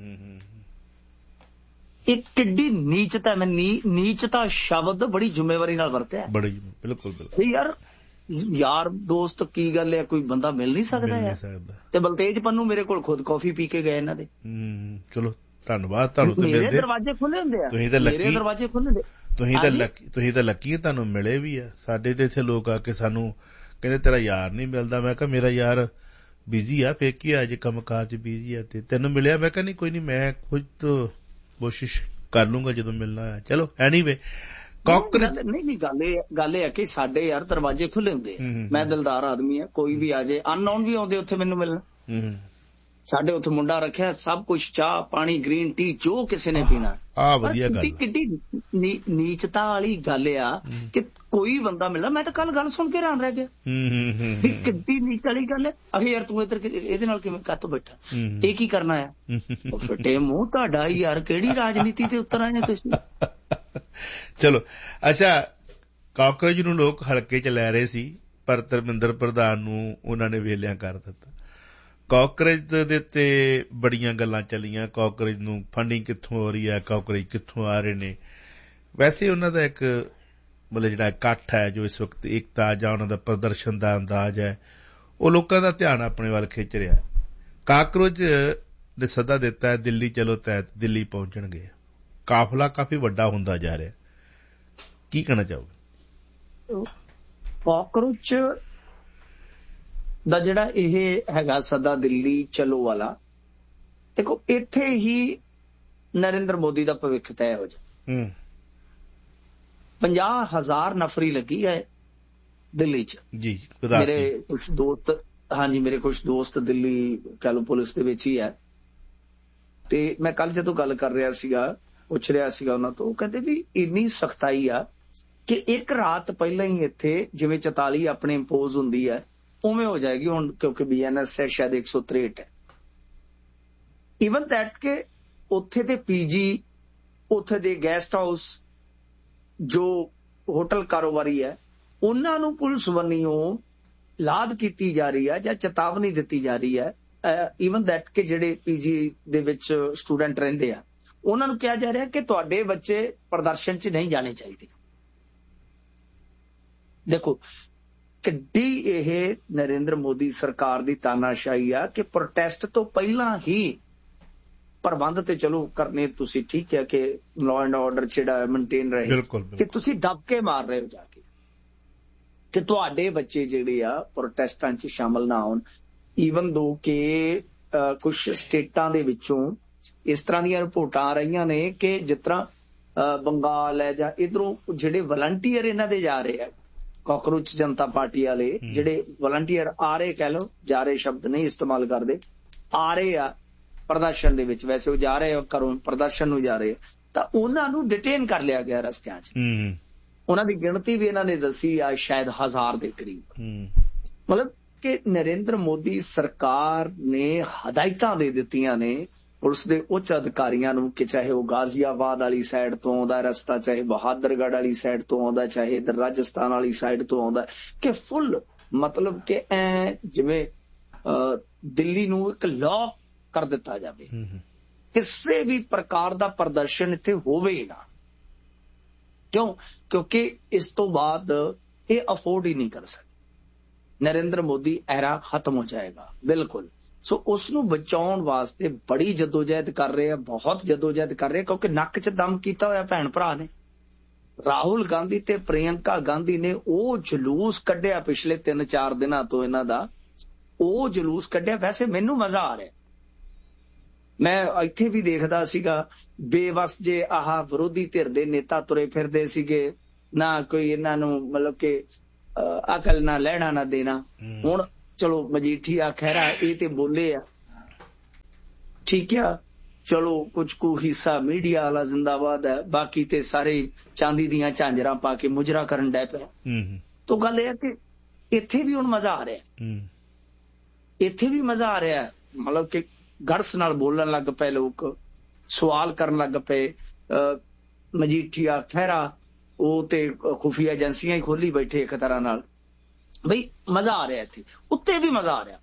ਇਹ ਕਿੱਡੀ ਨੀਚਤਾ। ਮੈਂ ਨੀਚਤਾ ਸ਼ਬਦ ਬੜੀ ਜ਼ਿੰਮੇਵਾਰੀ ਨਾਲ ਵਰਤਿਆ।
ਬੜੀ ਬਿਲਕੁਲ ਬਿਲਕੁਲ
ਯਾਰ, ਯਾਰ ਦੋਸਤ ਕੀ ਗੱਲ ਹੈ, ਕੋਈ ਬੰਦਾ ਮਿਲ ਨਹੀਂ ਸਕਦਾ ਯਾਰ। ਤੇ ਬਲਤੇਜ ਪੰਨੂ ਮੇਰੇ ਕੋਲ ਖੁਦ ਕਾਫੀ ਪੀ ਕੇ ਗਏ ਇਹਨਾਂ ਦੇ।
ਚਲੋ ਧੰਨਵਾਦ, ਤੁਹਾਨੂੰ
ਮੇਰੇ ਦਰਵਾਜ਼ੇ ਖੁੱਲੇ ਹੁੰਦੇ ਆ, ਮੇਰੇ ਦਰਵਾਜ਼ੇ ਖੁੱਲੇ ਹੁੰਦੇ।
ਤੁਸੀਂ ਤਾਂ ਲੱਕੀ, ਤੁਸੀਂ ਤਾਂ ਲੱਕੀ ਤੁਹਾਨੂੰ ਮਿਲੇ ਵੀ ਆ। ਸਾਡੇ ਤੇ ਇੱਥੇ ਲੋਕ ਆ ਕੇ ਸਾਨੂੰ ਕਹਿੰਦੇ ਤੇਰਾ ਯਾਰ ਨਹੀਂ ਮਿਲਦਾ। ਮੈਂ ਕਿਹਾ ਮੇਰਾ ਯਾਰ ਬਿਜ਼ੀ ਆ, ਫੇਰ ਕੀ ਆ, ਅੱਜ ਕੰਮ ਕਾਰ ਚ ਬਿਜ਼ੀ ਆ। ਤੇ ਤੈਨੂੰ ਮਿਲਿਆ? ਮੈਂ ਕਿਹਾ ਨਹੀਂ ਕੋਈ ਨਹੀਂ, ਮੈਂ ਖੁਦ ਕੋਸ਼ਿਸ਼ ਕਰ ਲੂੰਗਾ ਜਦੋਂ ਮਿਲਣਾ ਹੈ। ਚਲੋ ਐਨੀਵੇ, ਕਾਕਰੋਚ
ਨਹੀਂ ਨਹੀਂ ਗੱਲ ਇਹ ਗੱਲ ਇਹ ਹੈ ਕਿ ਸਾਡੇ ਯਾਰ ਦਰਵਾਜ਼ੇ ਖੁੱਲੇ ਹੁੰਦੇ ਆ। ਮੈਂ ਦਿਲਦਾਰ ਆਦਮੀ ਆ, ਕੋਈ ਵੀ ਆ ਜਾਏ, ਅਨਨੋਨ ਵੀ ਆਉਂਦੇ ਉੱਥੇ ਮੈਨੂੰ ਮਿਲਣ। ਸਾਡੇ ਉੱਥੇ ਮੁੰਡਾ ਰੱਖਿਆ, ਸਭ ਕੁਝ, ਚਾਹ ਪਾਣੀ, ਗ੍ਰੀਨ ਟੀ, ਜੋ ਕਿਸੇ ਨੇ ਪੀਣਾ।
ਆ ਵਧੀਆ ਗੱਲ,
ਕਿੱਡੀ ਨੀਚਤਾ ਵਾਲੀ ਗੱਲ ਆ ਕਿ ਕੋਈ ਬੰਦਾ ਮਿਲਦਾ। ਮੈਂ ਤਾਂ ਕੱਲ ਗੱਲ ਸੁਣ ਕੇ ਹੈਰਾਨ ਰਹਿ ਗਿਆ, ਕਿੱਡੀ ਨੀਚ ਵਾਲੀ ਗੱਲ ਹੈ। ਅਖੇ ਯਾਰ ਤੂੰ ਇੱਧਰ ਇਹਦੇ ਨਾਲ ਕਿਵੇਂ ਕੱਤ ਬੈਠਾ, ਇਹ ਕੀ ਕਰਨਾ ਆ? ਉਹ ਫਿੱਟੇ ਮੂੰਹ ਤੁਹਾਡਾ ਯਾਰ, ਕਿਹੜੀ ਰਾਜਨੀਤੀ ਤੇ ਉਤਰ ਆਏ ਨੇ ਤੁਸੀਂ?
ਚਲੋ ਅੱਛਾ, ਕਾਕਰੋਚ ਨੂੰ ਲੋਕ ਹਲਕੇ ਚ ਲੈ ਰਹੇ ਸੀ, ਪਰ ਧਰਮਿੰਦਰ ਪ੍ਰਧਾਨ ਨੂੰ ਉਹਨਾਂ ਨੇ ਵੇਲਿਆਂ ਕਰ ਦਿੱਤਾ। ਕਾਕਰੋਚ ਦੇ ਉੱਤੇ ਬੜੀਆਂ ਗੱਲਾਂ ਚੱਲੀਆਂ, ਕਾਕਰੋਚ ਨੂੰ ਫੰਡਿੰਗ ਕਿੱਥੋਂ ਹੋ ਰਹੀ ਹੈ, ਕਾਕਰੋਚ ਕਿੱਥੋਂ ਆ ਰਹੇ ਨੇ। ਵੈਸੇ ਉਹਨਾਂ ਦਾ ਇੱਕ ਮਤਲਬ ਜਿਹੜਾ ਇਕੱਠ ਹੈ, ਜੋ ਇਸ ਵਕਤ ਏਕਤਾ ਜਾਂ ਉਹਨਾਂ ਦਾ ਪ੍ਰਦਰਸ਼ਨ ਦਾ ਅੰਦਾਜ਼ ਹੈ, ਉਹ ਲੋਕਾਂ ਦਾ ਧਿਆਨ ਆਪਣੇ ਵੱਲ ਖਿੱਚ ਰਿਹਾ। ਕਾਕਰੋਚ ਨੇ ਸੱਦਾ ਦਿੱਤਾ ਹੈ, ਦਿੱਲੀ ਚਲੋ ਤਹਿਤ ਦਿੱਲੀ ਪਹੁੰਚਣਗੇ। ਕਾਫਲਾ ਕਾਫੀ ਵੱਡਾ ਹੁੰਦਾ ਜਾ ਰਿਹਾ, ਕੀ ਕਹਿਣਾ ਚਾਹੋਗੇ?
ਕਾਕਰੋਚ ਦਾ ਜਿਹੜਾ ਇਹ ਹੈਗਾ ਸਦਾ ਦਿੱਲੀ ਚਲੋ ਵਾਲਾ, ਦੇਖੋ ਇੱਥੇ ਹੀ ਨਰਿੰਦਰ ਮੋਦੀ ਦਾ ਭਵਿੱਖ ਤੈਅ ਹੋ ਜਾ। ਪੰਜਾਹ ਹਜ਼ਾਰ ਨਫਰੀ ਲੱਗੀ ਹੈ ਦਿੱਲੀ ਚ ਜੀ। ਮੇਰੇ ਕੁਛ ਦੋਸਤ, ਹਾਂਜੀ ਮੇਰੇ ਕੁਛ ਦੋਸਤ ਦਿੱਲੀ ਕਹਿ ਲਓ ਪੁਲਿਸ ਦੇ ਵਿੱਚ ਹੀ ਹੈ। ਤੇ ਮੈਂ ਕੱਲ ਜਦੋਂ ਗੱਲ ਕਰ ਰਿਹਾ ਸੀਗਾ, ਪੁੱਛ ਰਿਹਾ ਸੀਗਾ ਉਹਨਾਂ ਤੋਂ, ਉਹ ਕਹਿੰਦੇ ਵੀ ਇੰਨੀ ਸਖਤਾਈ ਆ ਕਿ ਇੱਕ ਰਾਤ ਪਹਿਲਾਂ ਹੀ ਇੱਥੇ ਜਿਵੇਂ ਚੁਤਾਲੀ ਆਪਣੇ ਇੰਪੋਜ਼ ਹੁੰਦੀ ਹੈ ਉਵੇਂ ਹੋ ਜਾਏਗੀ ਹੁਣ, ਕਿਉਂਕਿ ਬੀ ਐਨ ਐਸ ਹੈ ਸ਼ਾਇਦ ਇੱਕ ਸੌ ਤਰੇਹਠ ਹੈ। ਈਵਨ ਦੈਟ ਕਿ ਉੱਥੇ ਦੇ ਪੀਜੀ, ਉੱਥੇ ਦੇ ਗੈਸਟ ਹਾਊਸ, ਜੋ ਹੋਟਲ ਕਾਰੋਬਾਰੀ ਹੈ, ਉਹਨਾਂ ਨੂੰ ਪੁਲਿਸ ਵੱਲੋਂ ਲਾਦ ਕੀਤੀ ਜਾ ਰਹੀ ਹੈ ਜਾਂ ਚੇਤਾਵਨੀ ਦਿੱਤੀ ਜਾ ਰਹੀ ਹੈ। ਈਵਨ ਦੈਟ ਕਿ ਜਿਹੜੇ ਪੀਜੀ ਦੇ ਵਿੱਚ ਸਟੂਡੈਂਟ ਰਹਿੰਦੇ ਆ, ਉਹਨਾਂ ਨੂੰ ਕਿਹਾ ਜਾ ਰਿਹਾ ਕਿ ਤੁਹਾਡੇ ਬੱਚੇ ਪ੍ਰਦਰਸ਼ਨ 'ਚ ਨਹੀਂ ਜਾਣੇ ਚਾਹੀਦੇ। ਦੇਖੋ ਕਿੱਡੀ ਇਹ ਨਰਿੰਦਰ ਮੋਦੀ ਸਰਕਾਰ ਦੀ ਤਾਨਾਸ਼ਾਹੀ ਆ ਕਿ ਪ੍ਰੋਟੈਸਟ ਤੋਂ ਪਹਿਲਾਂ ਹੀ ਪ੍ਰਬੰਧ ਤੇ ਚਲੋ ਕਰਨੇ ਤੁਸੀਂ, ਠੀਕ ਹੈ ਕਿ ਲਾਅ ਐਂਡ ਆਰਡਰ ਜਿਹੜਾ ਮੇਨਟੇਨ ਰਹੇ, ਕਿ ਤੁਸੀਂ ਦਬ ਕੇ ਮਾਰ ਰਹੇ ਹੋ ਜਾ ਕੇ ਕਿ ਤੁਹਾਡੇ ਬੱਚੇ ਜਿਹੜੇ ਆ ਪ੍ਰੋਟੈਸਟਾਂ 'ਚ ਸ਼ਾਮਲ ਨਾ ਹੋਣ। ਈਵਨ ਦੋ ਕਿ ਕੁਛ ਸਟੇਟਾਂ ਦੇ ਵਿੱਚੋਂ ਇਸ ਤਰ੍ਹਾਂ ਦੀਆਂ ਰਿਪੋਰਟਾਂ ਆ ਰਹੀਆਂ ਨੇ ਕਿ ਜਿਸ ਤਰ੍ਹਾਂ ਬੰਗਾਲ ਹੈ ਜਾਂ ਇੱਧਰੋਂ ਜਿਹੜੇ ਵਲੰਟੀਅਰ ਇਹਨਾਂ ਦੇ ਜਾ ਰਹੇ ਆ, ਕਾਕਰੋਚ ਜਨਤਾ ਪਾਰਟੀ ਵਾਲੇ ਜਿਹੜੇ ਵਲੰਟੀਅਰ ਆ ਰਹੇ, ਕਹਿ ਲਓ ਜਾ ਰਹੇ ਸ਼ਬਦ ਨਹੀਂ ਇਸਤੇਮਾਲ ਕਰਦੇ, ਆ ਰਹੇ ਆ ਪ੍ਰਦਰਸ਼ਨ ਦੇ ਵਿੱਚ। ਵੈਸੇ ਉਹ ਜਾ ਰਹੇ ਘਰੋਂ ਪ੍ਰਦਰਸ਼ਨ ਨੂੰ ਜਾ ਰਹੇ, ਤਾਂ ਉਹਨਾਂ ਨੂੰ ਡਿਟੇਨ ਕਰ ਲਿਆ ਗਿਆ ਰਸਤਿਆਂ 'ਚ। ਉਹਨਾਂ ਦੀ ਗਿਣਤੀ ਵੀ ਇਹਨਾਂ ਨੇ ਦੱਸੀ ਆ ਸ਼ਾਇਦ ਹਜ਼ਾਰ ਦੇ ਕਰੀਬ। ਮਤਲਬ ਕਿ ਨਰਿੰਦਰ ਮੋਦੀ ਸਰਕਾਰ ਨੇ ਹਦਾਇਤਾਂ ਦੇ ਦਿੱਤੀਆਂ ਨੇ ਪੁਲਿਸ ਦੇ ਉੱਚ ਅਧਿਕਾਰੀਆਂ ਨੂੰ ਕਿ ਚਾਹੇ ਉਹ ਗਾਜ਼ੀਆਬਾਦ ਵਾਲੀ ਸਾਈਡ ਤੋਂ ਆਉਂਦਾ ਰਸਤਾ, ਚਾਹੇ ਬਹਾਦਰਗੜ੍ਹ ਵਾਲੀ ਸਾਈਡ ਤੋਂ ਆਉਂਦਾ, ਚਾਹੇ ਇੱਧਰ ਰਾਜਸਥਾਨ ਵਾਲੀ ਸਾਈਡ ਤੋਂ ਆਉਂਦਾ, ਕਿ ਫੁੱਲ ਮਤਲਬ ਕਿ ਐ ਜਿਵੇਂ ਦਿੱਲੀ ਨੂੰ ਇੱਕ ਲੌਕ ਕਰ ਦਿੱਤਾ ਜਾਵੇ, ਕਿਸੇ ਵੀ ਪ੍ਰਕਾਰ ਦਾ ਪ੍ਰਦਰਸ਼ਨ ਇੱਥੇ ਹੋਵੇ ਹੀ ਨਾ। ਕਿਉਂ? ਕਿਉਂਕਿ ਇਸ ਤੋਂ ਬਾਅਦ ਇਹ ਅਫੋਰਡ ਹੀ ਨਹੀਂ ਕਰ ਸਕਦੇ। ਨਰਿੰਦਰ ਮੋਦੀ ਐਰਾ ਖਤਮ ਹੋ ਜਾਏਗਾ ਬਿਲਕੁਲ। ਸੋ ਉਸ ਨੂੰ ਬਚਾਉਣ ਵਾਸਤੇ ਬੜੀ ਜਦੋਜਹਿਦ ਕਰ ਰਹੇ ਆ, ਬਹੁਤ ਜਦੋਜਹਿਦ ਕਰ ਰਹੇ, ਕਿਉਂਕਿ ਨੱਕ 'ਚ ਦਮ ਕੀਤਾ ਹੋਇਆ ਭੈਣ ਭਰਾ ਨੇ। ਰਾਹੁਲ ਗਾਂਧੀ ਤੇ ਪ੍ਰਿਯੰਕਾ ਗਾਂਧੀ ਨੇ ਉਹ ਜਲੂਸ ਕੱਢਿਆ ਪਿਛਲੇ ਤਿੰਨ ਚਾਰ ਦਿਨਾਂ ਤੋਂ, ਇਹਨਾਂ ਦਾ ਉਹ ਜਲੂਸ ਕੱਢਿਆ। ਵੈਸੇ ਮੈਨੂੰ ਮਜ਼ਾ ਆ ਰਿਹਾ, ਮੈਂ ਇੱਥੇ ਵੀ ਦੇਖਦਾ ਸੀਗਾ ਬੇਵਸ ਜੇ ਆਹ ਵਿਰੋਧੀ ਧਿਰ ਦੇ ਨੇਤਾ ਤੁਰੇ ਫਿਰਦੇ ਸੀਗੇ, ਨਾ ਕੋਈ ਇਹਨਾਂ ਨੂੰ ਮਤਲਬ ਕਿ ਅਕਲ ਨਾ ਲੈਣਾ ਨਾ ਦੇਣਾ। ਹੁਣ ਚਲੋ ਮਜੀਠੀਆ ਖਹਿਰਾ ਇਹ ਤੇ ਬੋਲੇ ਆ, ਠੀਕ ਆ, ਚਲੋ ਕੁਝ ਕੁ ਹਿੱਸਾ ਮੀਡੀਆ ਵਾਲਾ ਜ਼ਿੰਦਾਬਾਦ ਹੈ, ਬਾਕੀ ਤੇ ਸਾਰੇ ਚਾਂਦੀ ਦੀਆਂ ਝਾਂਜਰਾਂ ਪਾ ਕੇ ਮੁਜਰਾ ਕਰਨ ਡੈ ਪਿਆ। ਤਾਂ ਗੱਲ ਇਹ ਹੈ ਕਿ ਇੱਥੇ ਵੀ ਹੁਣ ਮਜ਼ਾ ਆ ਰਿਹਾ, ਇੱਥੇ ਵੀ ਮਜ਼ਾ ਆ ਰਿਹਾ। ਮਤਲਬ ਕਿ ਗੜਸ ਨਾਲ ਬੋਲਣ ਲੱਗ ਪਏ ਲੋਕ, ਸਵਾਲ ਕਰਨ ਲੱਗ ਪਏ। ਮਜੀਠੀਆ ਖਹਿਰਾ ਉਹ ਤੇ ਖੁਫੀਆ ਏਜੰਸੀਆਂ ਹੀ ਖੋਲੀ ਬੈਠੇ ਇੱਕ ਤਰ੍ਹਾਂ ਨਾਲ। ਬਈ ਮਜ਼ਾ ਆ ਰਿਹਾ ਇੱਥੇ, ਉੱਤੇ ਵੀ ਮਜ਼ਾ ਆ ਰਿਹਾ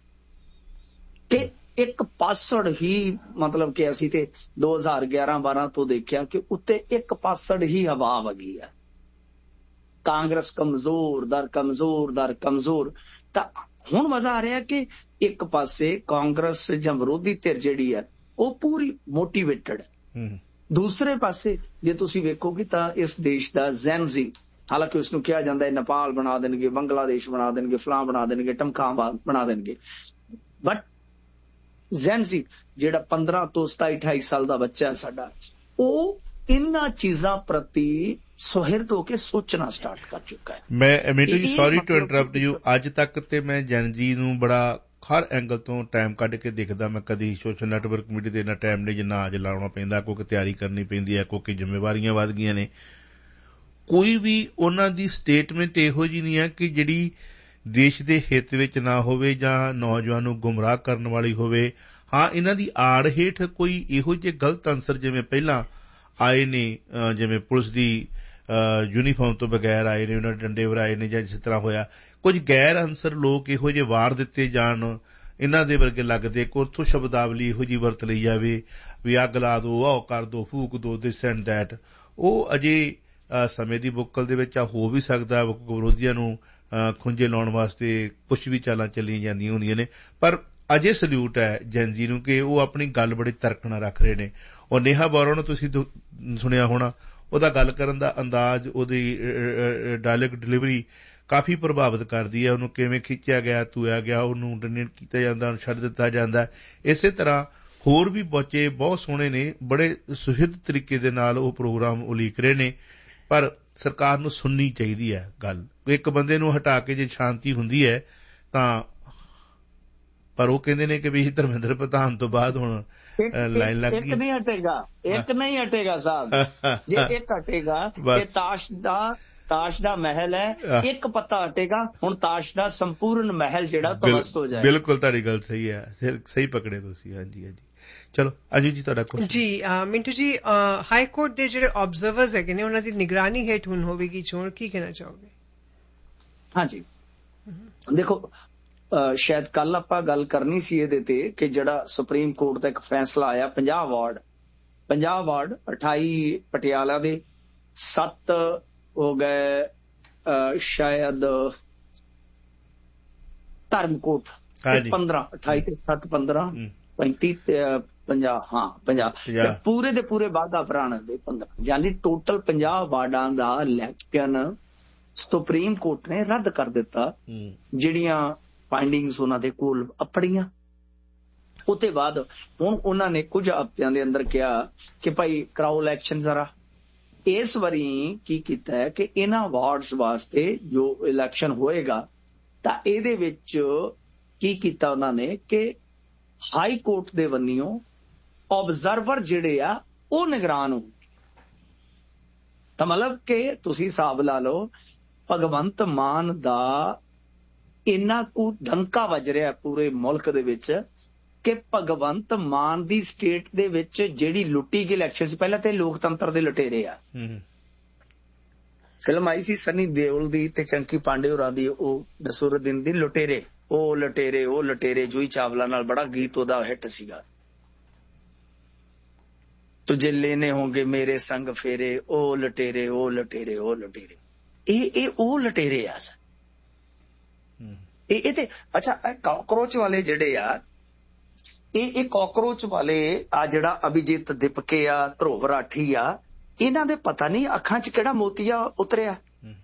ਕਿ ਇੱਕ ਪਾਸੜ ਹੀ ਮਤਲਬ ਕਿ ਅਸੀਂ ਤੇ ਦੋ ਹਜ਼ਾਰ ਗਿਆਰਾਂ ਬਾਰਾਂ ਤੋਂ ਦੇਖਿਆ ਕਿ ਉੱਤੇ ਇੱਕ ਪਾਸੜ ਹੀ ਹਵਾ ਵਗੀ ਆ। ਕਾਂਗਰਸ ਕਮਜ਼ੋਰ ਦਰ ਕਮਜ਼ੋਰ ਦਰ ਕਮਜ਼ੋਰ। ਤਾਂ ਹੁਣ ਮਜ਼ਾ ਆ ਰਿਹਾ ਕਿ ਇੱਕ ਪਾਸੇ ਕਾਂਗਰਸ ਜਾਂ ਵਿਰੋਧੀ ਧਿਰ ਜਿਹੜੀ ਹੈ ਉਹ ਪੂਰੀ ਮੋਟੀਵੇਟਡ ਹੈ, ਦੂਸਰੇ ਪਾਸੇ ਜੇ ਤੁਸੀਂ ਵੇਖੋਗੇ ਤਾਂ ਇਸ ਦੇਸ਼ ਦਾ ਜ਼ੈਨਜ਼ੀ, ਹਾਲਾਂਕਿ ਉਸਨੂੰ ਕਿਹਾ ਜਾਂਦਾ ਹੈ ਨੇਪਾਲ ਬਣਾ ਦੇਣਗੇ, ਬੰਗਲਾਦੇਸ਼ ਬਣਾ ਦੇਣਗੇ, ਫਲਾਂ ਬਣਾ ਦੇਣਗੇ, ਟਮਕਾਂਬਾਦ ਬਣਾ ਦੇਣਗੇ, ਬਟ ਜ਼ੈਨਜ਼ੀ ਜਿਹੜਾ ਪੰਦਰਾਂ ਤੋਂ ਸਤਾਈ ਅਠਾਈ ਸਾਲ ਦਾ ਬੱਚਾ ਹੈ ਸਾਡਾ, ਉਹ ਇਹਨਾਂ ਚੀਜ਼ਾਂ ਪ੍ਰਤੀ ਸੁਹਿਰਦ ਹੋ ਕੇ ਸੋਚਣਾ ਸਟਾਰਟ ਕਰ ਚੁੱਕਾ ਹੈ।
ਮੈਂ ਮਿੰਟੂ ਜੀ ਸੌਰੀ ਟੂ ਇੰਟਰਪਟ ਯੂ, ਅੱਜ ਤੱਕ ਤੇ ਮੈਂ ਜੈਨਜ਼ੀ ਨੂੰ ਬੜਾ ਹਰ ਐਂਗਲ ਤੋਂ ਟਾਈਮ ਕੱਢ ਕੇ ਦੇਖਦਾ। ਮੈਂ ਕਦੀ ਸੋਸ਼ਲ ਨੈਟਵਰਕ ਮੀਡੀਆ ਤੇ ਇੰਨਾ ਟਾਈਮ ਨਹੀਂ ਜਿੰਨਾ ਅੱਜ ਲਾਉਣਾ ਪੈਂਦਾ, ਕਿਉਂਕਿ ਤਿਆਰੀ ਕਰਨੀ ਪੈਂਦੀ ਹੈ, ਕਿਉਂਕਿ ਜ਼ਿੰਮੇਵਾਰੀਆਂ ਵੱਧ ਗਈਆਂ ਨੇ। ਕੋਈ ਵੀ ਉਹਨਾਂ ਦੀ ਸਟੇਟਮੈਂਟ ਇਹੋ ਜਿਹੀ ਨਹੀਂ ਹੈ ਕਿ ਜਿਹੜੀ ਦੇਸ਼ ਦੇ ਹਿੱਤ ਵਿੱਚ ਨਾ ਹੋਵੇ ਜਾਂ ਨੌਜਵਾਨ ਨੂੰ ਗੁੰਮਰਾਹ ਕਰਨ ਵਾਲੀ ਹੋਵੇ। ਹਾਂ, ਇਹਨਾਂ ਦੀ ਆੜ ਹੇਠ ਕੋਈ ਇਹੋ ਜਿਹੇ ਗਲਤ ਅਨਸਰ ਜਿਵੇਂ ਪਹਿਲਾਂ ਆਏ ਨੇ, ਜਿਵੇਂ ਪੁਲਿਸ ਦੀ ਯੂਨੀਫਾਰਮ ਤੋਂ ਬਗੈਰ ਆਏ ਨੇ, ਉਹਨਾਂ ਦੇ ਡੰਡੇ ਵਰਾਏ ਨੇ, ਜਾਂ ਜਿਸ ਤਰ੍ਹਾਂ ਹੋਇਆ ਕੁਝ ਗੈਰ ਅਨਸਰ ਲੋਕ ਇਹੋ ਜਿਹੇ ਵਾਰ ਦਿੱਤੇ ਜਾਣ, ਇਹਨਾਂ ਦੇ ਵਰਗੇ ਲੱਗਦੇ। ਉੱਥੋਂ ਸ਼ਬਦਾਵਲੀ ਇਹੋ ਜਿਹੀ ਵਰਤ ਲਈ ਜਾਵੇ ਵੀ ਅੱਗ ਲਾ ਦੋ, ਆਓ ਕਰ ਦੋ, ਫੂਕ ਦੋ, ਦਿਸ ਐਂਡ ਦੈਟ। ਉਹ ਅਜੇ ਸਮੇਂ ਦੀ ਬੁੱਕਲ ਦੇ ਵਿੱਚ ਹੋ ਵੀ ਸਕਦਾ, ਵਿਰੋਧੀਆਂ ਨੂੰ ਖੁੰਝੇ ਲਾਉਣ ਵਾਸਤੇ ਕੁਛ ਵੀ ਚਾਲਾਂ ਚੱਲੀਆਂ ਜਾਂਦੀਆਂ ਹੁੰਦੀਆਂ ਨੇ। ਪਰ ਅਜੇ ਸਲੂਟ ਹੈ ਜੈਨਜ਼ੀ ਨੂੰ ਕਿ ਉਹ ਆਪਣੀ ਗੱਲ ਬੜੀ ਤਰਕ ਨਾਲ ਰੱਖ ਰਹੇ ਨੇ। ਉਹ ਨੇਹਾ ਬੋਰਾ ਨੂੰ ਤੁਸੀਂ ਸੁਣਿਆ ਹੋਣਾ, ਉਹਦਾ ਗੱਲ ਕਰਨ ਦਾ ਅੰਦਾਜ਼, ਉਹਦੀ ਡਾਇਲੌਗ ਡਿਲੀਵਰੀ ਕਾਫੀ ਪ੍ਰਭਾਵਿਤ ਕਰਦੀ ਹੈ। ਉਹਨੂੰ ਕਿਵੇਂ ਖਿੱਚਿਆ ਗਿਆ, ਧੂਇਆ ਗਿਆ, ਉਹਨੂੰ ਡਿਨੇਟ ਕੀਤਾ ਜਾਂਦਾ, ਉਹਨੂੰ ਛੱਡ ਦਿੱਤਾ ਜਾਂਦਾ। ਇਸੇ ਤਰ੍ਹਾਂ ਹੋਰ ਵੀ ਬੱਚੇ ਬਹੁਤ ਸੋਹਣੇ ਨੇ, ਬੜੇ ਸੁਹਿਰਦ ਤਰੀਕੇ ਦੇ ਨਾਲ ਉਹ ਪ੍ਰੋਗਰਾਮ ਉਲੀਕ ਰਹੇ ਨੇ। ਪਰ ਸਰਕਾਰ ਨੂੰ ਸੁਣਨੀ ਚਾਹੀਦੀ ਹੈ ਗੱਲ। ਇੱਕ ਬੰਦੇ ਨੂੰ ਹਟਾ ਕੇ ਜੇ ਸ਼ਾਂਤੀ ਹੁੰਦੀ ਹੈ ਤਾਂ, ਪਰ ਉਹ ਕਹਿੰਦੇ ਨੇ ਕਿ ਵੀ ਧਰਮਿੰਦਰ ਪ੍ਰਧਾਨ ਤੋਂ ਬਾਅਦ ਹੁਣ ਲਾਈਨ ਲੱਗ ਗਈ।
ਇੱਕ ਨਹੀਂ ਹਟੇਗਾ, ਇੱਕ ਨਹੀਂ ਹਟੇਗਾ ਸਾਹਿਬ। ਜੇ ਇੱਕ ਹਟੇਗਾ ਇਹ ਤਾਸ਼ ਦਾ ਤਾਸ਼ ਦਾ ਮਹਿਲ ਹੈ, ਇੱਕ ਪੱਤਾ ਹਟੇਗਾ, ਹੁਣ ਤਾਸ਼ ਦਾ ਸੰਪੂਰਨ ਮਹਿਲ ਜਿਹੜਾ ਧਵਸਤ ਹੋ ਜਾਏਗਾ। ਬਿਲਕੁਲ
ਤੁਹਾਡੀ ਗੱਲ ਸਹੀ ਹੈ, ਸਹੀ ਪਕੜੇ ਤੁਸੀਂ। ਹਾਂਜੀ ਹਾਂਜੀ, ਚਲੋ ਅਜੂ ਜੀ ਤੁਹਾਡਾ ਕੁਐਸਚਨ।
ਜੀ ਮਿੰਟੂ ਜੀ, ਹਾਈ ਕੋਰਟ ਦੇ ਜਿਹੜੇ ਆਬਜ਼ਰਵਰਸ ਹੈਗੇ ਨੇ ਉਹਨਾਂ ਦੀ ਨਿਗਰਾਨੀ ਹੇਠ ਹੁਣ ਹੋਵੇਗੀ ਚੋਣ, ਕੀ ਕਹਿਣਾ ਚਾਹੋਗੇ?
ਹਾਂਜੀ ਦੇਖੋ, ਸ਼ਾਇਦ ਕੱਲ ਆਪਾਂ ਗੱਲ ਕਰਨੀ ਸੀ ਇਹਦੇ ਤੇ ਕਿ ਜਿਹੜਾ ਸੁਪਰੀਮ ਕੋਰਟ ਦਾ ਇੱਕ ਫੈਸਲਾ ਆਇਆ, ਪੰਜਾਹ ਵਾਰਡ ਪੰਜਾਹ ਵਾਰਡ ਅਠਾਈ ਪਟਿਆਲਾ ਦੇ, ਸੱਤ ਹੋ ਗਏ ਸ਼ਾਇਦ ਧਰਮਕੋਟ, ਪੰਦਰਾਂ ਅਠਾਈ ਤੇ ਸੱਤ ਪੰਦਰਾਂ ਪੈਂਤੀ ਪੰਜਾਹ, ਹਾਂ ਪੰਜਾਹ, ਪੂਰੇ ਦੇ ਪੂਰੇ ਵਾਧਾ ਪੁਰਾਣੇ ਦੇ ਪੰਦਰਾਂ, ਯਾਨੀ ਟੋਟਲ ਪੰਜਾਹ ਵਾਰਡਾਂ ਦਾ ਇਲੈਕਸ਼ਨ ਸੁਪਰੀਮ ਕੋਰਟ ਨੇ ਰੱਦ ਕਰ ਦਿੱਤਾ। ਜਿਹੜੀਆਂ ਫਾਈਂਡਿੰਗਸ ਉਹਨਾਂ ਦੇ ਕੋਲ ਅਪੜੀਆਂ, ਉਹਦੇ ਬਾਅਦ ਹੁਣ ਉਹਨਾਂ ਨੇ ਕੁਝ ਹਫ਼ਤਿਆਂ ਦੇ ਅੰਦਰ ਕਿਹਾ ਕਿ ਭਾਈ ਕਰਾਓ ਇਲੈਕਸ਼ਨ ਜ਼ਰਾ। ਇਸ ਵਾਰੀ ਕੀ ਕੀਤਾ ਹੈ ਕਿ ਇਹਨਾਂ ਵਾਰਡਸ ਵਾਸਤੇ ਜੋ ਇਲੈਕਸ਼ਨ ਹੋਏਗਾ ਤਾਂ ਇਹਦੇ ਵਿੱਚ ਕੀ ਕੀਤਾ ਉਹਨਾਂ ਨੇ ਕਿ ਹਾਈ ਕੋਰਟ ਦੇ ਵੱਲੋਂ ਆਬਜ਼ਰਵਰ ਜਿਹੜੇ ਆ ਉਹ ਨਿਗਰਾਨ ਹੋਣਗੇ। ਤਾਂ ਮਤਲਬ ਕਿ ਤੁਸੀਂ ਹਿਸਾਬ ਲਾ ਲਓ, ਭਗਵੰਤ ਮਾਨ ਦਾ ਇੰਨਾ ਕੁ ਡੰਕਾ ਵੱਜ ਰਿਹਾ ਪੂਰੇ ਮੁਲਕ ਦੇ ਵਿੱਚ ਕਿ ਭਗਵੰਤ ਮਾਨ ਦੀ ਸਟੇਟ ਦੇ ਵਿੱਚ ਜਿਹੜੀ ਲੁੱਟੀ ਗਈ ਇਲੈਕਸ਼ਨ ਸੀ, ਪਹਿਲਾਂ ਤੇ ਲੋਕਤੰਤਰ ਦੇ ਲੁਟੇਰੇ ਆ। ਫਿਲਮ ਆਈ ਸੀ ਸਨੀ ਦਿਓਲ ਦੀ ਤੇ ਚੰਕੀ ਪਾਂਡੇ ਹੋਰਾਂ ਦੀ, ਉਹ ਨਸਰੂਦੀਨ ਦੀ ਲੁਟੇਰੇ, ਉਹ ਲੁਟੇਰੇ ਉਹ ਲੁਟੇਰੇ, ਜੂਹੀ ਚਾਵਲਾ ਨਾਲ ਬੜਾ ਗੀਤ ਉਹਦਾ ਹਿੱਟ ਸੀਗਾ, ਤੁਝੇ ਲੈਨੇ ਹੋਂਗੇ ਮੇਰੇ ਸੰਗ ਫੇਰੇ, ਉਹ ਲੁਟੇਰੇ ਉਹ ਲੁਟੇਰੇ ਉਹ ਲੁਟੇਰੇ। ਇਹ ਇਹ ਉਹ ਲੁਟੇਰੇ ਆ ਸਰ ਇਹ ਇਹ ਤੇ ਅੱਛਾ, ਕਾਕਰੋਚ ਵਾਲੇ ਜਿਹੜੇ ਆ, ਇਹ ਇਹ ਕਾਕਰੋਚ ਵਾਲੇ ਆ, ਜਿਹੜਾ ਅਭਿਜੀਤ ਦਿਪਕੇ ਆ, ਧਰੁਵ ਰਾਠੀ ਆ, ਇਹਨਾਂ ਦੇ ਪਤਾ ਨਹੀਂ ਅੱਖਾਂ 'ਚ ਕਿਹੜਾ ਮੋਤੀਆ ਉਤਰਿਆ।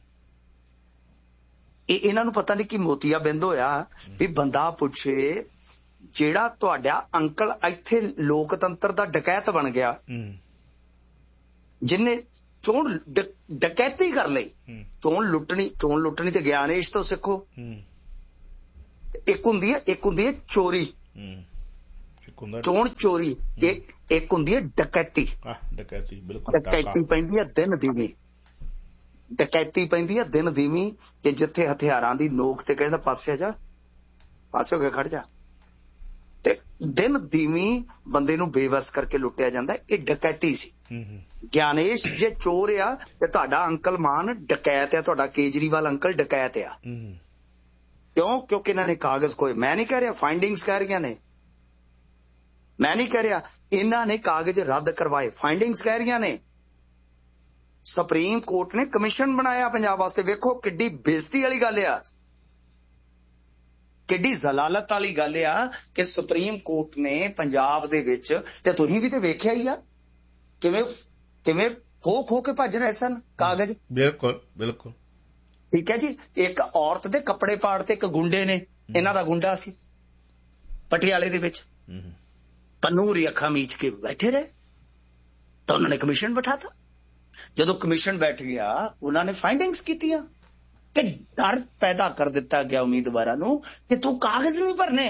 ਇਹ ਇਹਨਾਂ ਨੂੰ ਪਤਾ ਨਹੀਂ ਕਿ ਮੋਤੀਆ ਬਿੰਦ ਹੋਇਆ ਵੀ ਬੰਦਾ ਪੁੱਛੇ, ਜਿਹੜਾ ਤੁਹਾਡਾ ਅੰਕਲ ਇੱਥੇ ਲੋਕਤੰਤਰ ਦਾ ਡਕੈਤ ਬਣ ਗਿਆ, ਜਿਹਨੇ ਚੋਣ ਡਕੈਤੀ ਕਰ ਲਈ, ਚੋਣ ਲੁੱਟਣੀ ਚੋਣ ਲੁੱਟਣੀ ਤੇ ਗਿਆਨੇਸ਼ ਤੋਂ ਸਿੱਖੋ। ਇੱਕ ਹੁੰਦੀ ਹੈ ਇੱਕ ਹੁੰਦੀ ਹੈ ਚੋਰੀ, ਚੋਣ ਚੋਰੀ, ਇੱਕ ਇੱਕ ਹੁੰਦੀ ਹੈ ਡਕੈਤੀ।
ਡਕੈਤੀ ਬਿਲਕੁਲ,
ਡਕੈਤੀ ਪੈਂਦੀ ਹੈ ਦਿਨ ਦੀਵੀਂ, ਡਕੈਤੀ ਪੈਂਦੀ ਹੈ ਦਿਨ ਦੀਵੀਂ, ਤੇ ਜਿੱਥੇ ਹਥਿਆਰਾਂ ਦੀ ਨੋਕ ਤੇ ਕਹਿੰਦਾ ਪਾਸੇ ਜਾ, ਪਾਸੇ ਹੋ ਕੇ ਖੜ ਜਾ, ਤੇ ਦਿਨ ਦੀਵੀਂ ਬੰਦੇ ਨੂੰ ਬੇਵਸ ਕਰਕੇ ਲੁੱਟਿਆ ਜਾਂਦਾ। ਇਹ ਡਕੈਤੀ ਸੀ। ਗਿਆਨੇਸ਼ ਜੇ ਚੋਰ ਆ ਤੇ ਤੁਹਾਡਾ ਅੰਕਲ ਮਾਨ ਡਕੈਤ ਆ, ਤੁਹਾਡਾ ਕੇਜਰੀਵਾਲ ਅੰਕਲ ਡਕੈਤ ਆ। ਕਿਉਂ? ਕਿਉਂਕਿ ਇਹਨਾਂ ਨੇ ਕਾਗਜ਼ ਕੋਈ, ਮੈਂ ਨਹੀਂ ਕਹਿ ਰਿਹਾ, ਫਾਈਂਡਿੰਗਸ ਕਹਿ ਰਹੀਆਂ ਨੇ, ਮੈਂ ਨਹੀਂ ਕਹਿ ਰਿਹਾ, ਇਹਨਾਂ ਨੇ ਕਾਗਜ਼ ਰੱਦ ਕਰਵਾਏ, ਫਾਈਂਡਿੰਗਸ ਕਹਿ ਰਹੀਆਂ ਨੇ। ਸੁਪਰੀਮ ਕੋਰਟ ਨੇ ਕਮਿਸ਼ਨ ਬਣਾਇਆ ਪੰਜਾਬ ਵਾਸਤੇ। ਵੇਖੋ ਕਿੱਡੀ ਬੇਇੱਜ਼ਤੀ ਵਾਲੀ ਗੱਲ ਆ, ਕਿੱਡੀ ਜ਼ਲਾਲਤ ਵਾਲੀ ਗੱਲ ਆ ਕਿ ਸੁਪਰੀਮ ਕੋਰਟ ਨੇ ਪੰਜਾਬ ਦੇ ਵਿੱਚ, ਤੇ ਤੁਸੀਂ ਵੀ ਤੇ ਵੇਖਿਆ ਹੀ ਆ ਕਿਵੇਂ ਕਿਵੇਂ ਖੋ ਖੋ ਕੇ ਭੱਜ ਰਹੇ ਸਨ ਕਾਗਜ਼। ਬਿਲਕੁਲ ਬਿਲਕੁਲ ਠੀਕ ਹੈ ਜੀ। ਇੱਕ ਔਰਤ ਦੇ ਕੱਪੜੇ ਪਾੜ ਤੇ ਇੱਕ ਗੁੰਡੇ ਨੇ, ਇਹਨਾਂ ਦਾ ਗੁੰਡਾ ਸੀ ਪਟਿਆਲੇ ਦੇ ਵਿੱਚ, ਪਨੂਰੀ ਅੱਖਾਂ ਮੀਚ ਕੇ ਬੈਠੇ ਰਹੇ, ਤਾਂ ਉਹਨਾਂ ਨੇ ਕਮਿਸ਼ਨ ਬਿਠਾਤਾ। ਜਦੋਂ ਕਮਿਸ਼ਨ ਬੈਠ ਗਿਆ, ਉਹਨਾਂ ਨੇ ਫਾਈਂਡਿੰਗਸ ਕੀਤੀਆਂ ਤੇ ਡਰ ਪੈਦਾ ਕਰ ਦਿੱਤਾ ਗਿਆ ਉਮੀਦਵਾਰਾਂ ਨੂੰ ਕਿ ਤੂੰ ਕਾਗਜ਼ ਨਹੀਂ ਭਰਨੇ।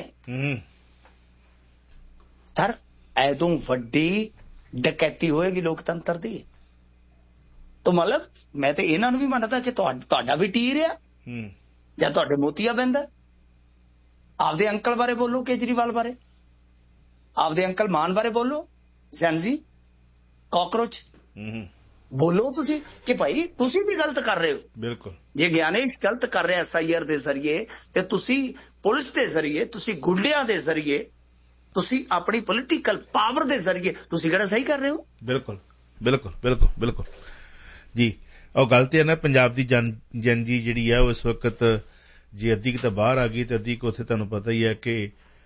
ਸਰ ਐਦੋਂ ਵੱਡੀ ਡਕੈਤੀ ਹੋਏਗੀ ਲੋਕਤੰਤਰ ਦੀ। ਤਾਂ ਮਤਲਬ ਮੈਂ ਤੇ ਇਹਨਾਂ ਨੂੰ ਵੀ ਮੰਨਦਾ ਕਿ ਤੁਹਾਡਾ ਵੀ ਟੀਰ ਆ ਜਾਂ ਤੁਹਾਡੇ ਮੋਤੀਆ ਬਿੰਦ। ਆਪਦੇ ਅੰਕਲ ਬਾਰੇ ਬੋਲੋ, ਕੇਜਰੀਵਾਲ ਬਾਰੇ, ਆਪਦੇ ਅੰਕਲ ਮਾਨ ਬਾਰੇ ਬੋਲੋ, ਜ਼ੈਨਜ਼ੀ ਕਾਕਰੋਚ ਬੋਲੋ ਤੁਸੀਂ ਕਿ ਭਾਈ ਤੁਸੀਂ ਵੀ ਗਲਤ ਕਰ ਰਹੇ ਹੋ। ਬਿਲਕੁਲ, ਜੇ ਗਿਆਨੇਸ਼ ਗਲਤ ਕਰ ਰਿਹਾ ਐਸ ਆਈ ਆਰ ਦੇ ਜ਼ਰੀਏ, ਤੇ ਤੁਸੀਂ ਪੁਲਿਸ ਦੇ ਜ਼ਰੀਏ, ਤੁਸੀਂ ਗੁੰਡਿਆਂ ਦੇ ਜ਼ਰੀਏ, ਤੁਸੀਂ ਆਪਣੀ ਪੋਲੀਟੀਕਲ ਪਾਵਰ ਦੇ ਜ਼ਰੀਏ ਤੁਸੀਂ ਕਿਹੜਾ ਸਹੀ ਕਰ ਰਹੇ ਹੋ। ਬਿਲਕੁਲ ਬਿਲਕੁਲ ਬਿਲਕੁਲ ਬਿਲਕੁਲ ਜੀ। ਉਹ ਗੱਲ ਤੇ ਹੈ ਨਾ, ਪੰਜਾਬ ਦੀ ਜਨ ਜਨਜੀ ਜਿਹੜੀ ਹੈ ਉਹ ਇਸ ਵਕਤ ਜੇ ਅੱਧੀ ਕੁ ਤਾਂ ਬਾਹਰ ਆ ਗਈ ਤੇ ਅੱਧੀ ਕੁ ਉੱਥੇ ਤੁਹਾਨੂੰ ਪਤਾ ਹੀ ਹੈ ਕਿ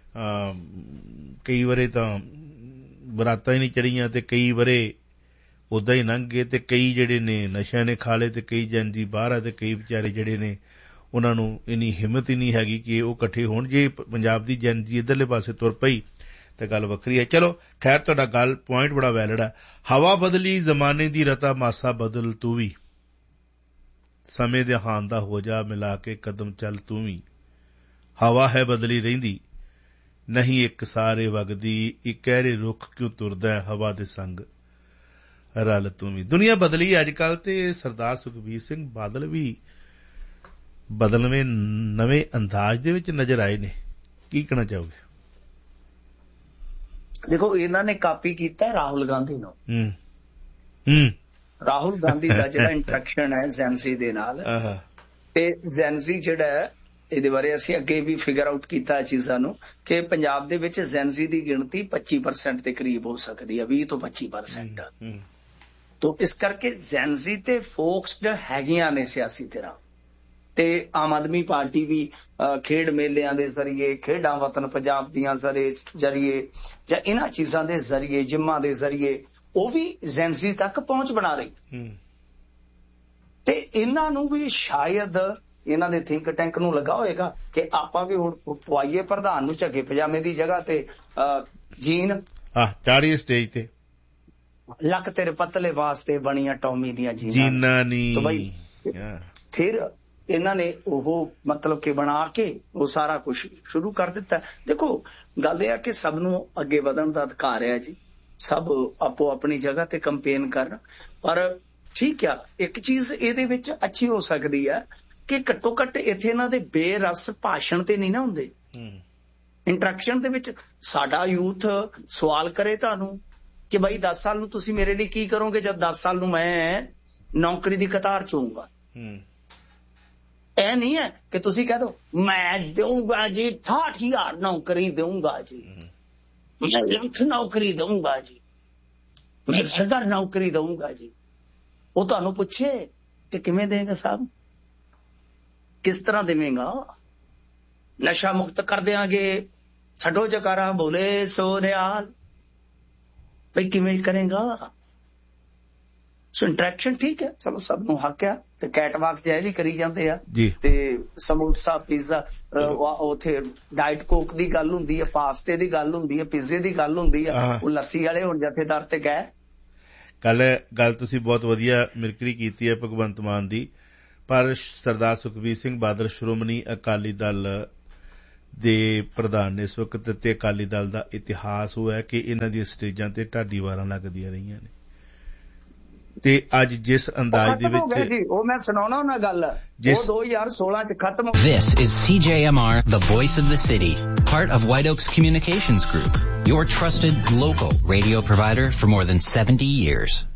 ਕਈ ਵਾਰੇ ਤਾਂ ਬਰਾਤਾਂ ਹੀ ਨਹੀਂ ਚੜੀਆਂ ਤੇ ਕਈ ਵਾਰੇ ਉੱਦਾਂ ਹੀ ਲੰਘ ਗਏ, ਤੇ ਕਈ ਜਿਹੜੇ ਨੇ ਨਸ਼ਿਆਂ ਨੇ ਖਾ ਲਏ, ਤੇ ਕਈ ਜਨਜੀ ਬਾਹਰ ਆ, ਤੇ ਕਈ ਵਿਚਾਰੇ ਜਿਹੜੇ ਨੇ ਉਹਨਾਂ ਨੂੰ ਇੰਨੀ ਹਿੰਮਤ ਹੀ ਨਹੀਂ ਹੈਗੀ ਕਿ ਉਹ ਇਕੱਠੇ ਹੋਣ। ਜੇ ਪੰਜਾਬ ਦੀ ਜਨਜੀ ਇੱਧਰਲੇ ਪਾਸੇ ਤੁਰ ਪਈ ਤਾਂ ਗੱਲ ਵੱਖਰੀ ਹੈ। ਚਲੋ ਖੈਰ, ਤੁਹਾਡਾ ਗੱਲ ਪੁਆਇੰਟ ਬੜਾ ਵੈਲਿਡ ਹੈ। ਹਵਾ ਬਦਲੀ ਜ਼ਮਾਨੇ ਦੀ ਰਤਾ, ਮਾਸਾ ਬਦਲ ਤੂੰ ਵੀ, ਸਮੇਂ ਦੇ ਹਾਨ ਦਾ ਹੋ ਜਾ ਮਿਲਾ ਕੇ ਕਦਮ ਚੱਲ ਤੂੰ ਵੀ। ਹਵਾ ਹੈ ਬਦਲੀ ਰਹਿੰਦੀ, ਨਹੀਂ ਇੱਕ ਸਾਰੇ ਵਗਦੀ, ਇਕਹਿਰੇ ਰੁੱਖ ਕਿਉਂ ਤੁਰਦਾ ਹਵਾ ਦੇ ਸੰਗ ਰਲ ਤੂੰ ਵੀ। ਦੁਨੀਆ ਬਦਲੀ ਅੱਜ ਕੱਲ, ਤੇ ਸਰਦਾਰ ਸੁਖਬੀਰ ਸਿੰਘ ਬਾਦਲ ਵੀ ਬਦਲਵੇਂ ਨਵੇਂ ਅੰਦਾਜ਼ ਦੇ ਵਿੱਚ ਨਜ਼ਰ ਆਏ ਨੇ। ਕੀ ਕਹਿਣਾ ਚਾਹੋਗੇ? ਦੇਖੋ, ਇਹਨਾਂ ਨੇ ਕਾਪੀ ਕੀਤਾ ਰਾਹੁਲ ਗਾਂਧੀ ਨੂੰ। ਹੂੰ ਰਾਹੁਲ ਗਾਂਧੀ ਦਾ ਜਿਹੜਾ ਇੰਟਰੈਕਸ਼ਨ ਹੈ ਜ਼ੈਨਜ਼ੀ ਦੇ ਨਾਲ, ਤੇ ਜ਼ੈਨਜ਼ੀ ਜਿਹੜਾ ਇਹਦੇ ਬਾਰੇ ਅਸੀਂ ਅੱਗੇ ਵੀ ਫਿਗਰ ਆਊਟ ਕੀਤਾ ਚੀਜ਼ਾਂ ਨੂੰ ਕਿ ਪੰਜਾਬ ਦੇ ਵਿੱਚ ਜ਼ੈਨਜ਼ੀ ਦੀ ਗਿਣਤੀ ਪੱਚੀ ਪਰਸੈਂਟ ਦੇ ਕਰੀਬ ਹੋ ਸਕਦੀ ਹੈ, ਵੀਹ ਤੋਂ ਪੱਚੀ ਪਰਸੈਂਟ। ਤੋ ਇਸ ਕਰਕੇ ਜ਼ੈਨਜ਼ੀ ਤੇ ਫੋਕਸਡ ਹੈਗੀਆਂ ਨੇ ਸਿਆਸੀ ਧਿਰਾਂ, ਤੇ ਆਮ ਆਦਮੀ ਪਾਰਟੀ ਵੀ ਖੇਡ ਮੇਲਿਆਂ ਦੇ ਜ਼ਰੀਏ, ਖੇਡਾਂ ਵਤਨ ਪੰਜਾਬ ਦੀਆਂ ਜ਼ਰੀਏ, ਜਾਂ ਇਹਨਾਂ ਚੀਜ਼ਾਂ ਦੇ ਜ਼ਰੀਏ, ਜਿੰਮਾਂ ਦੇ ਜ਼ਰੀਏ, ਉਹ ਵੀ ਜ਼ੈਨਜ਼ੀ ਤੱਕ ਪਹੁੰਚ ਬਣਾ ਰਹੀ। ਤੇ ਇਹਨਾਂ ਨੂੰ ਵੀ ਸ਼ਾਇਦ ਇਹਨਾਂ ਦੇ ਥਿੰਕ ਟੈਂਕ ਨੂੰ ਲੱਗਾ ਹੋਏਗਾ ਕਿ ਆਪਾਂ ਵੀ ਹੁਣ ਪਵਾਈਏ ਪ੍ਰਧਾਨ ਨੂੰ ਝੱਗੇ ਪਜਾਮੇ ਦੀ ਜਗ੍ਹਾ ਤੇ ਜੀਨ,
ਚਾੜੀਏ ਸਟੇਜ ਤੇ,
ਲੱਕ ਤੇਰੇ ਪਤਲੇ ਵਾਸਤੇ ਬਣੀਆਂ ਟੌਮੀ ਦੀਆਂ
ਜੀਨਾਂ ਨੀ।
ਫਿਰ ਇਹਨਾਂ ਨੇ ਉਹ ਮਤਲਬ ਕਿ ਬਣਾ ਕੇ ਉਹ ਸਾਰਾ ਕੁਝ ਸ਼ੁਰੂ ਕਰ ਦਿੱਤਾ। ਦੇਖੋ, ਗੱਲ ਇਹ ਆ ਕਿ ਸਭ ਨੂੰ ਅੱਗੇ ਵਧਣ ਦਾ ਅਧਿਕਾਰ ਹੈ ਜੀ, ਸਭ ਆਪੋ ਆਪਣੀ ਜਗ੍ਹਾ ਤੇ ਕੰਪੇਨ ਕਰਨ, ਪਰ ਠੀਕ ਆ, ਇੱਕ ਚੀਜ਼ ਇਹਦੇ ਵਿੱਚ ਅੱਛੀ ਹੋ ਸਕਦੀ ਆ ਕਿ ਘੱਟੋ ਘੱਟ ਇੱਥੇ ਇਹਨਾਂ ਦੇ ਬੇਰਸ ਭਾਸ਼ਣ ਤੇ ਨਹੀਂ ਨਾ ਹੁੰਦੇ। ਇੰਟਰੈਕਸ਼ਨ ਦੇ ਵਿੱਚ ਸਾਡਾ ਯੂਥ ਸਵਾਲ ਕਰੇ ਤੁਹਾਨੂੰ ਕਿ ਬਾਈ ਦਸ ਸਾਲ ਨੂੰ ਤੁਸੀਂ ਮੇਰੇ ਲਈ ਕੀ ਕਰੋਗੇ, ਜਦ ਦਸ ਸਾਲ ਨੂੰ ਮੈਂ ਨੌਕਰੀ ਦੀ ਕਤਾਰ ਚ ਹੋਊਂਗਾ। ਇਹ ਨਹੀਂ ਹੈ ਕਿ ਤੁਸੀਂ ਕਹਿ ਦੋ ਮੈਂ ਦੇਊਂਗਾ ਜੀ ਠਾਠ ਹਜ਼ਾਰ ਨੌਕਰੀ ਦੇਊਂਗਾ ਜੀ, ਮੈਂ ਲੱਖ ਨੌਕਰੀ ਦਊਂਗਾ ਜੀ, ਮੈਂ ਘਰ ਨੌਕਰੀ ਦਊਂਗਾ ਜੀ। ਉਹ ਤੁਹਾਨੂੰ ਪੁੱਛੇ ਕਿ ਕਿਵੇਂ ਦੇਗਾ ਸਾਹਿਬ, ਕਿਸ ਤਰ੍ਹਾਂ ਦੇਵੇਂਗਾ? ਨਸ਼ਾ ਮੁਕਤ ਕਰ ਦਿਆਂਗੇ, ਛੱਡੋ ਜਕਾਰਾ ਬੋਲੇ ਸੋ ਨਿਹਾਲ, ਬਈ ਕਿਵੇਂ ਕਰੇਗਾ? ਸੋ ਇੰਟਰੈਕਸ਼ਨ ਠੀਕ ਹੈ, ਚਲੋ ਸਭ ਨੂੰ ਹੱਕ ਆ, ਤੇ ਕੈਟਵਾਕ ਜੈ ਵੀ ਕਰੀ ਜਾਂਦੇ ਆ, ਤੇ ਸਮੋਸਾ ਪੀਜ਼ਾ ਉੱਥੇ ਡਾਈਟ ਕੋਕ ਦੀ ਗੱਲ ਹੁੰਦੀ ਹੈ, ਪਾਸਤੇ ਦੀ ਗੱਲ ਹੁੰਦੀ ਹੈ, ਪੀਜ਼ੇ ਦੀ ਗੱਲ ਹੁੰਦੀ ਹੈ, ਉਹ ਲੱਸੀ ਵਾਲੇ ਹੁਣ ਜਥੇਦਾਰ ਤੇ ਗਏ।
ਕੱਲ ਗੱਲ ਤੁਸੀਂ ਬਹੁਤ ਵਧੀਆ ਮਿਰਕਰੀ ਕੀਤੀ ਹੈ ਭਗਵੰਤ ਮਾਨ ਦੀ, ਪਰ ਸਰਦਾਰ ਸੁਖਬੀਰ ਸਿੰਘ ਬਾਦਲ ਸ਼੍ਰੋਮਣੀ ਅਕਾਲੀ ਦਲ ਦੇ ਪ੍ਰਧਾਨ ਨੇ ਇਸ ਵਕਤ, ਤੇ ਅਕਾਲੀ ਦਲ ਦਾ ਇਤਿਹਾਸ ਉਹ ਹੈ ਕਿ ਇਹਨਾਂ ਦੀਆਂ ਸਟੇਜਾਂ ਤੇ ਢਾਡੀ ਵਾਰਾਂ ਲੱਗਦੀਆਂ ਰਹੀਆਂ ਨੇ, ਤੇ ਅੱਜ ਜਿਸ ਅੰਦਾਜ਼ ਦੇ ਵਿੱਚ
ਉਹ ਮੈਂ ਸੁਣਾਉਣਾ ਉਹਨਾਂ ਗੱਲ, ਉਹ ਦੋ ਹਜ਼ਾਰ ਸੋਲਾਂ ਚ ਖਤਮ।
This is C J M R, the voice of the city, part of White Oaks Communications Group, your trusted local radio provider for more than seventy years.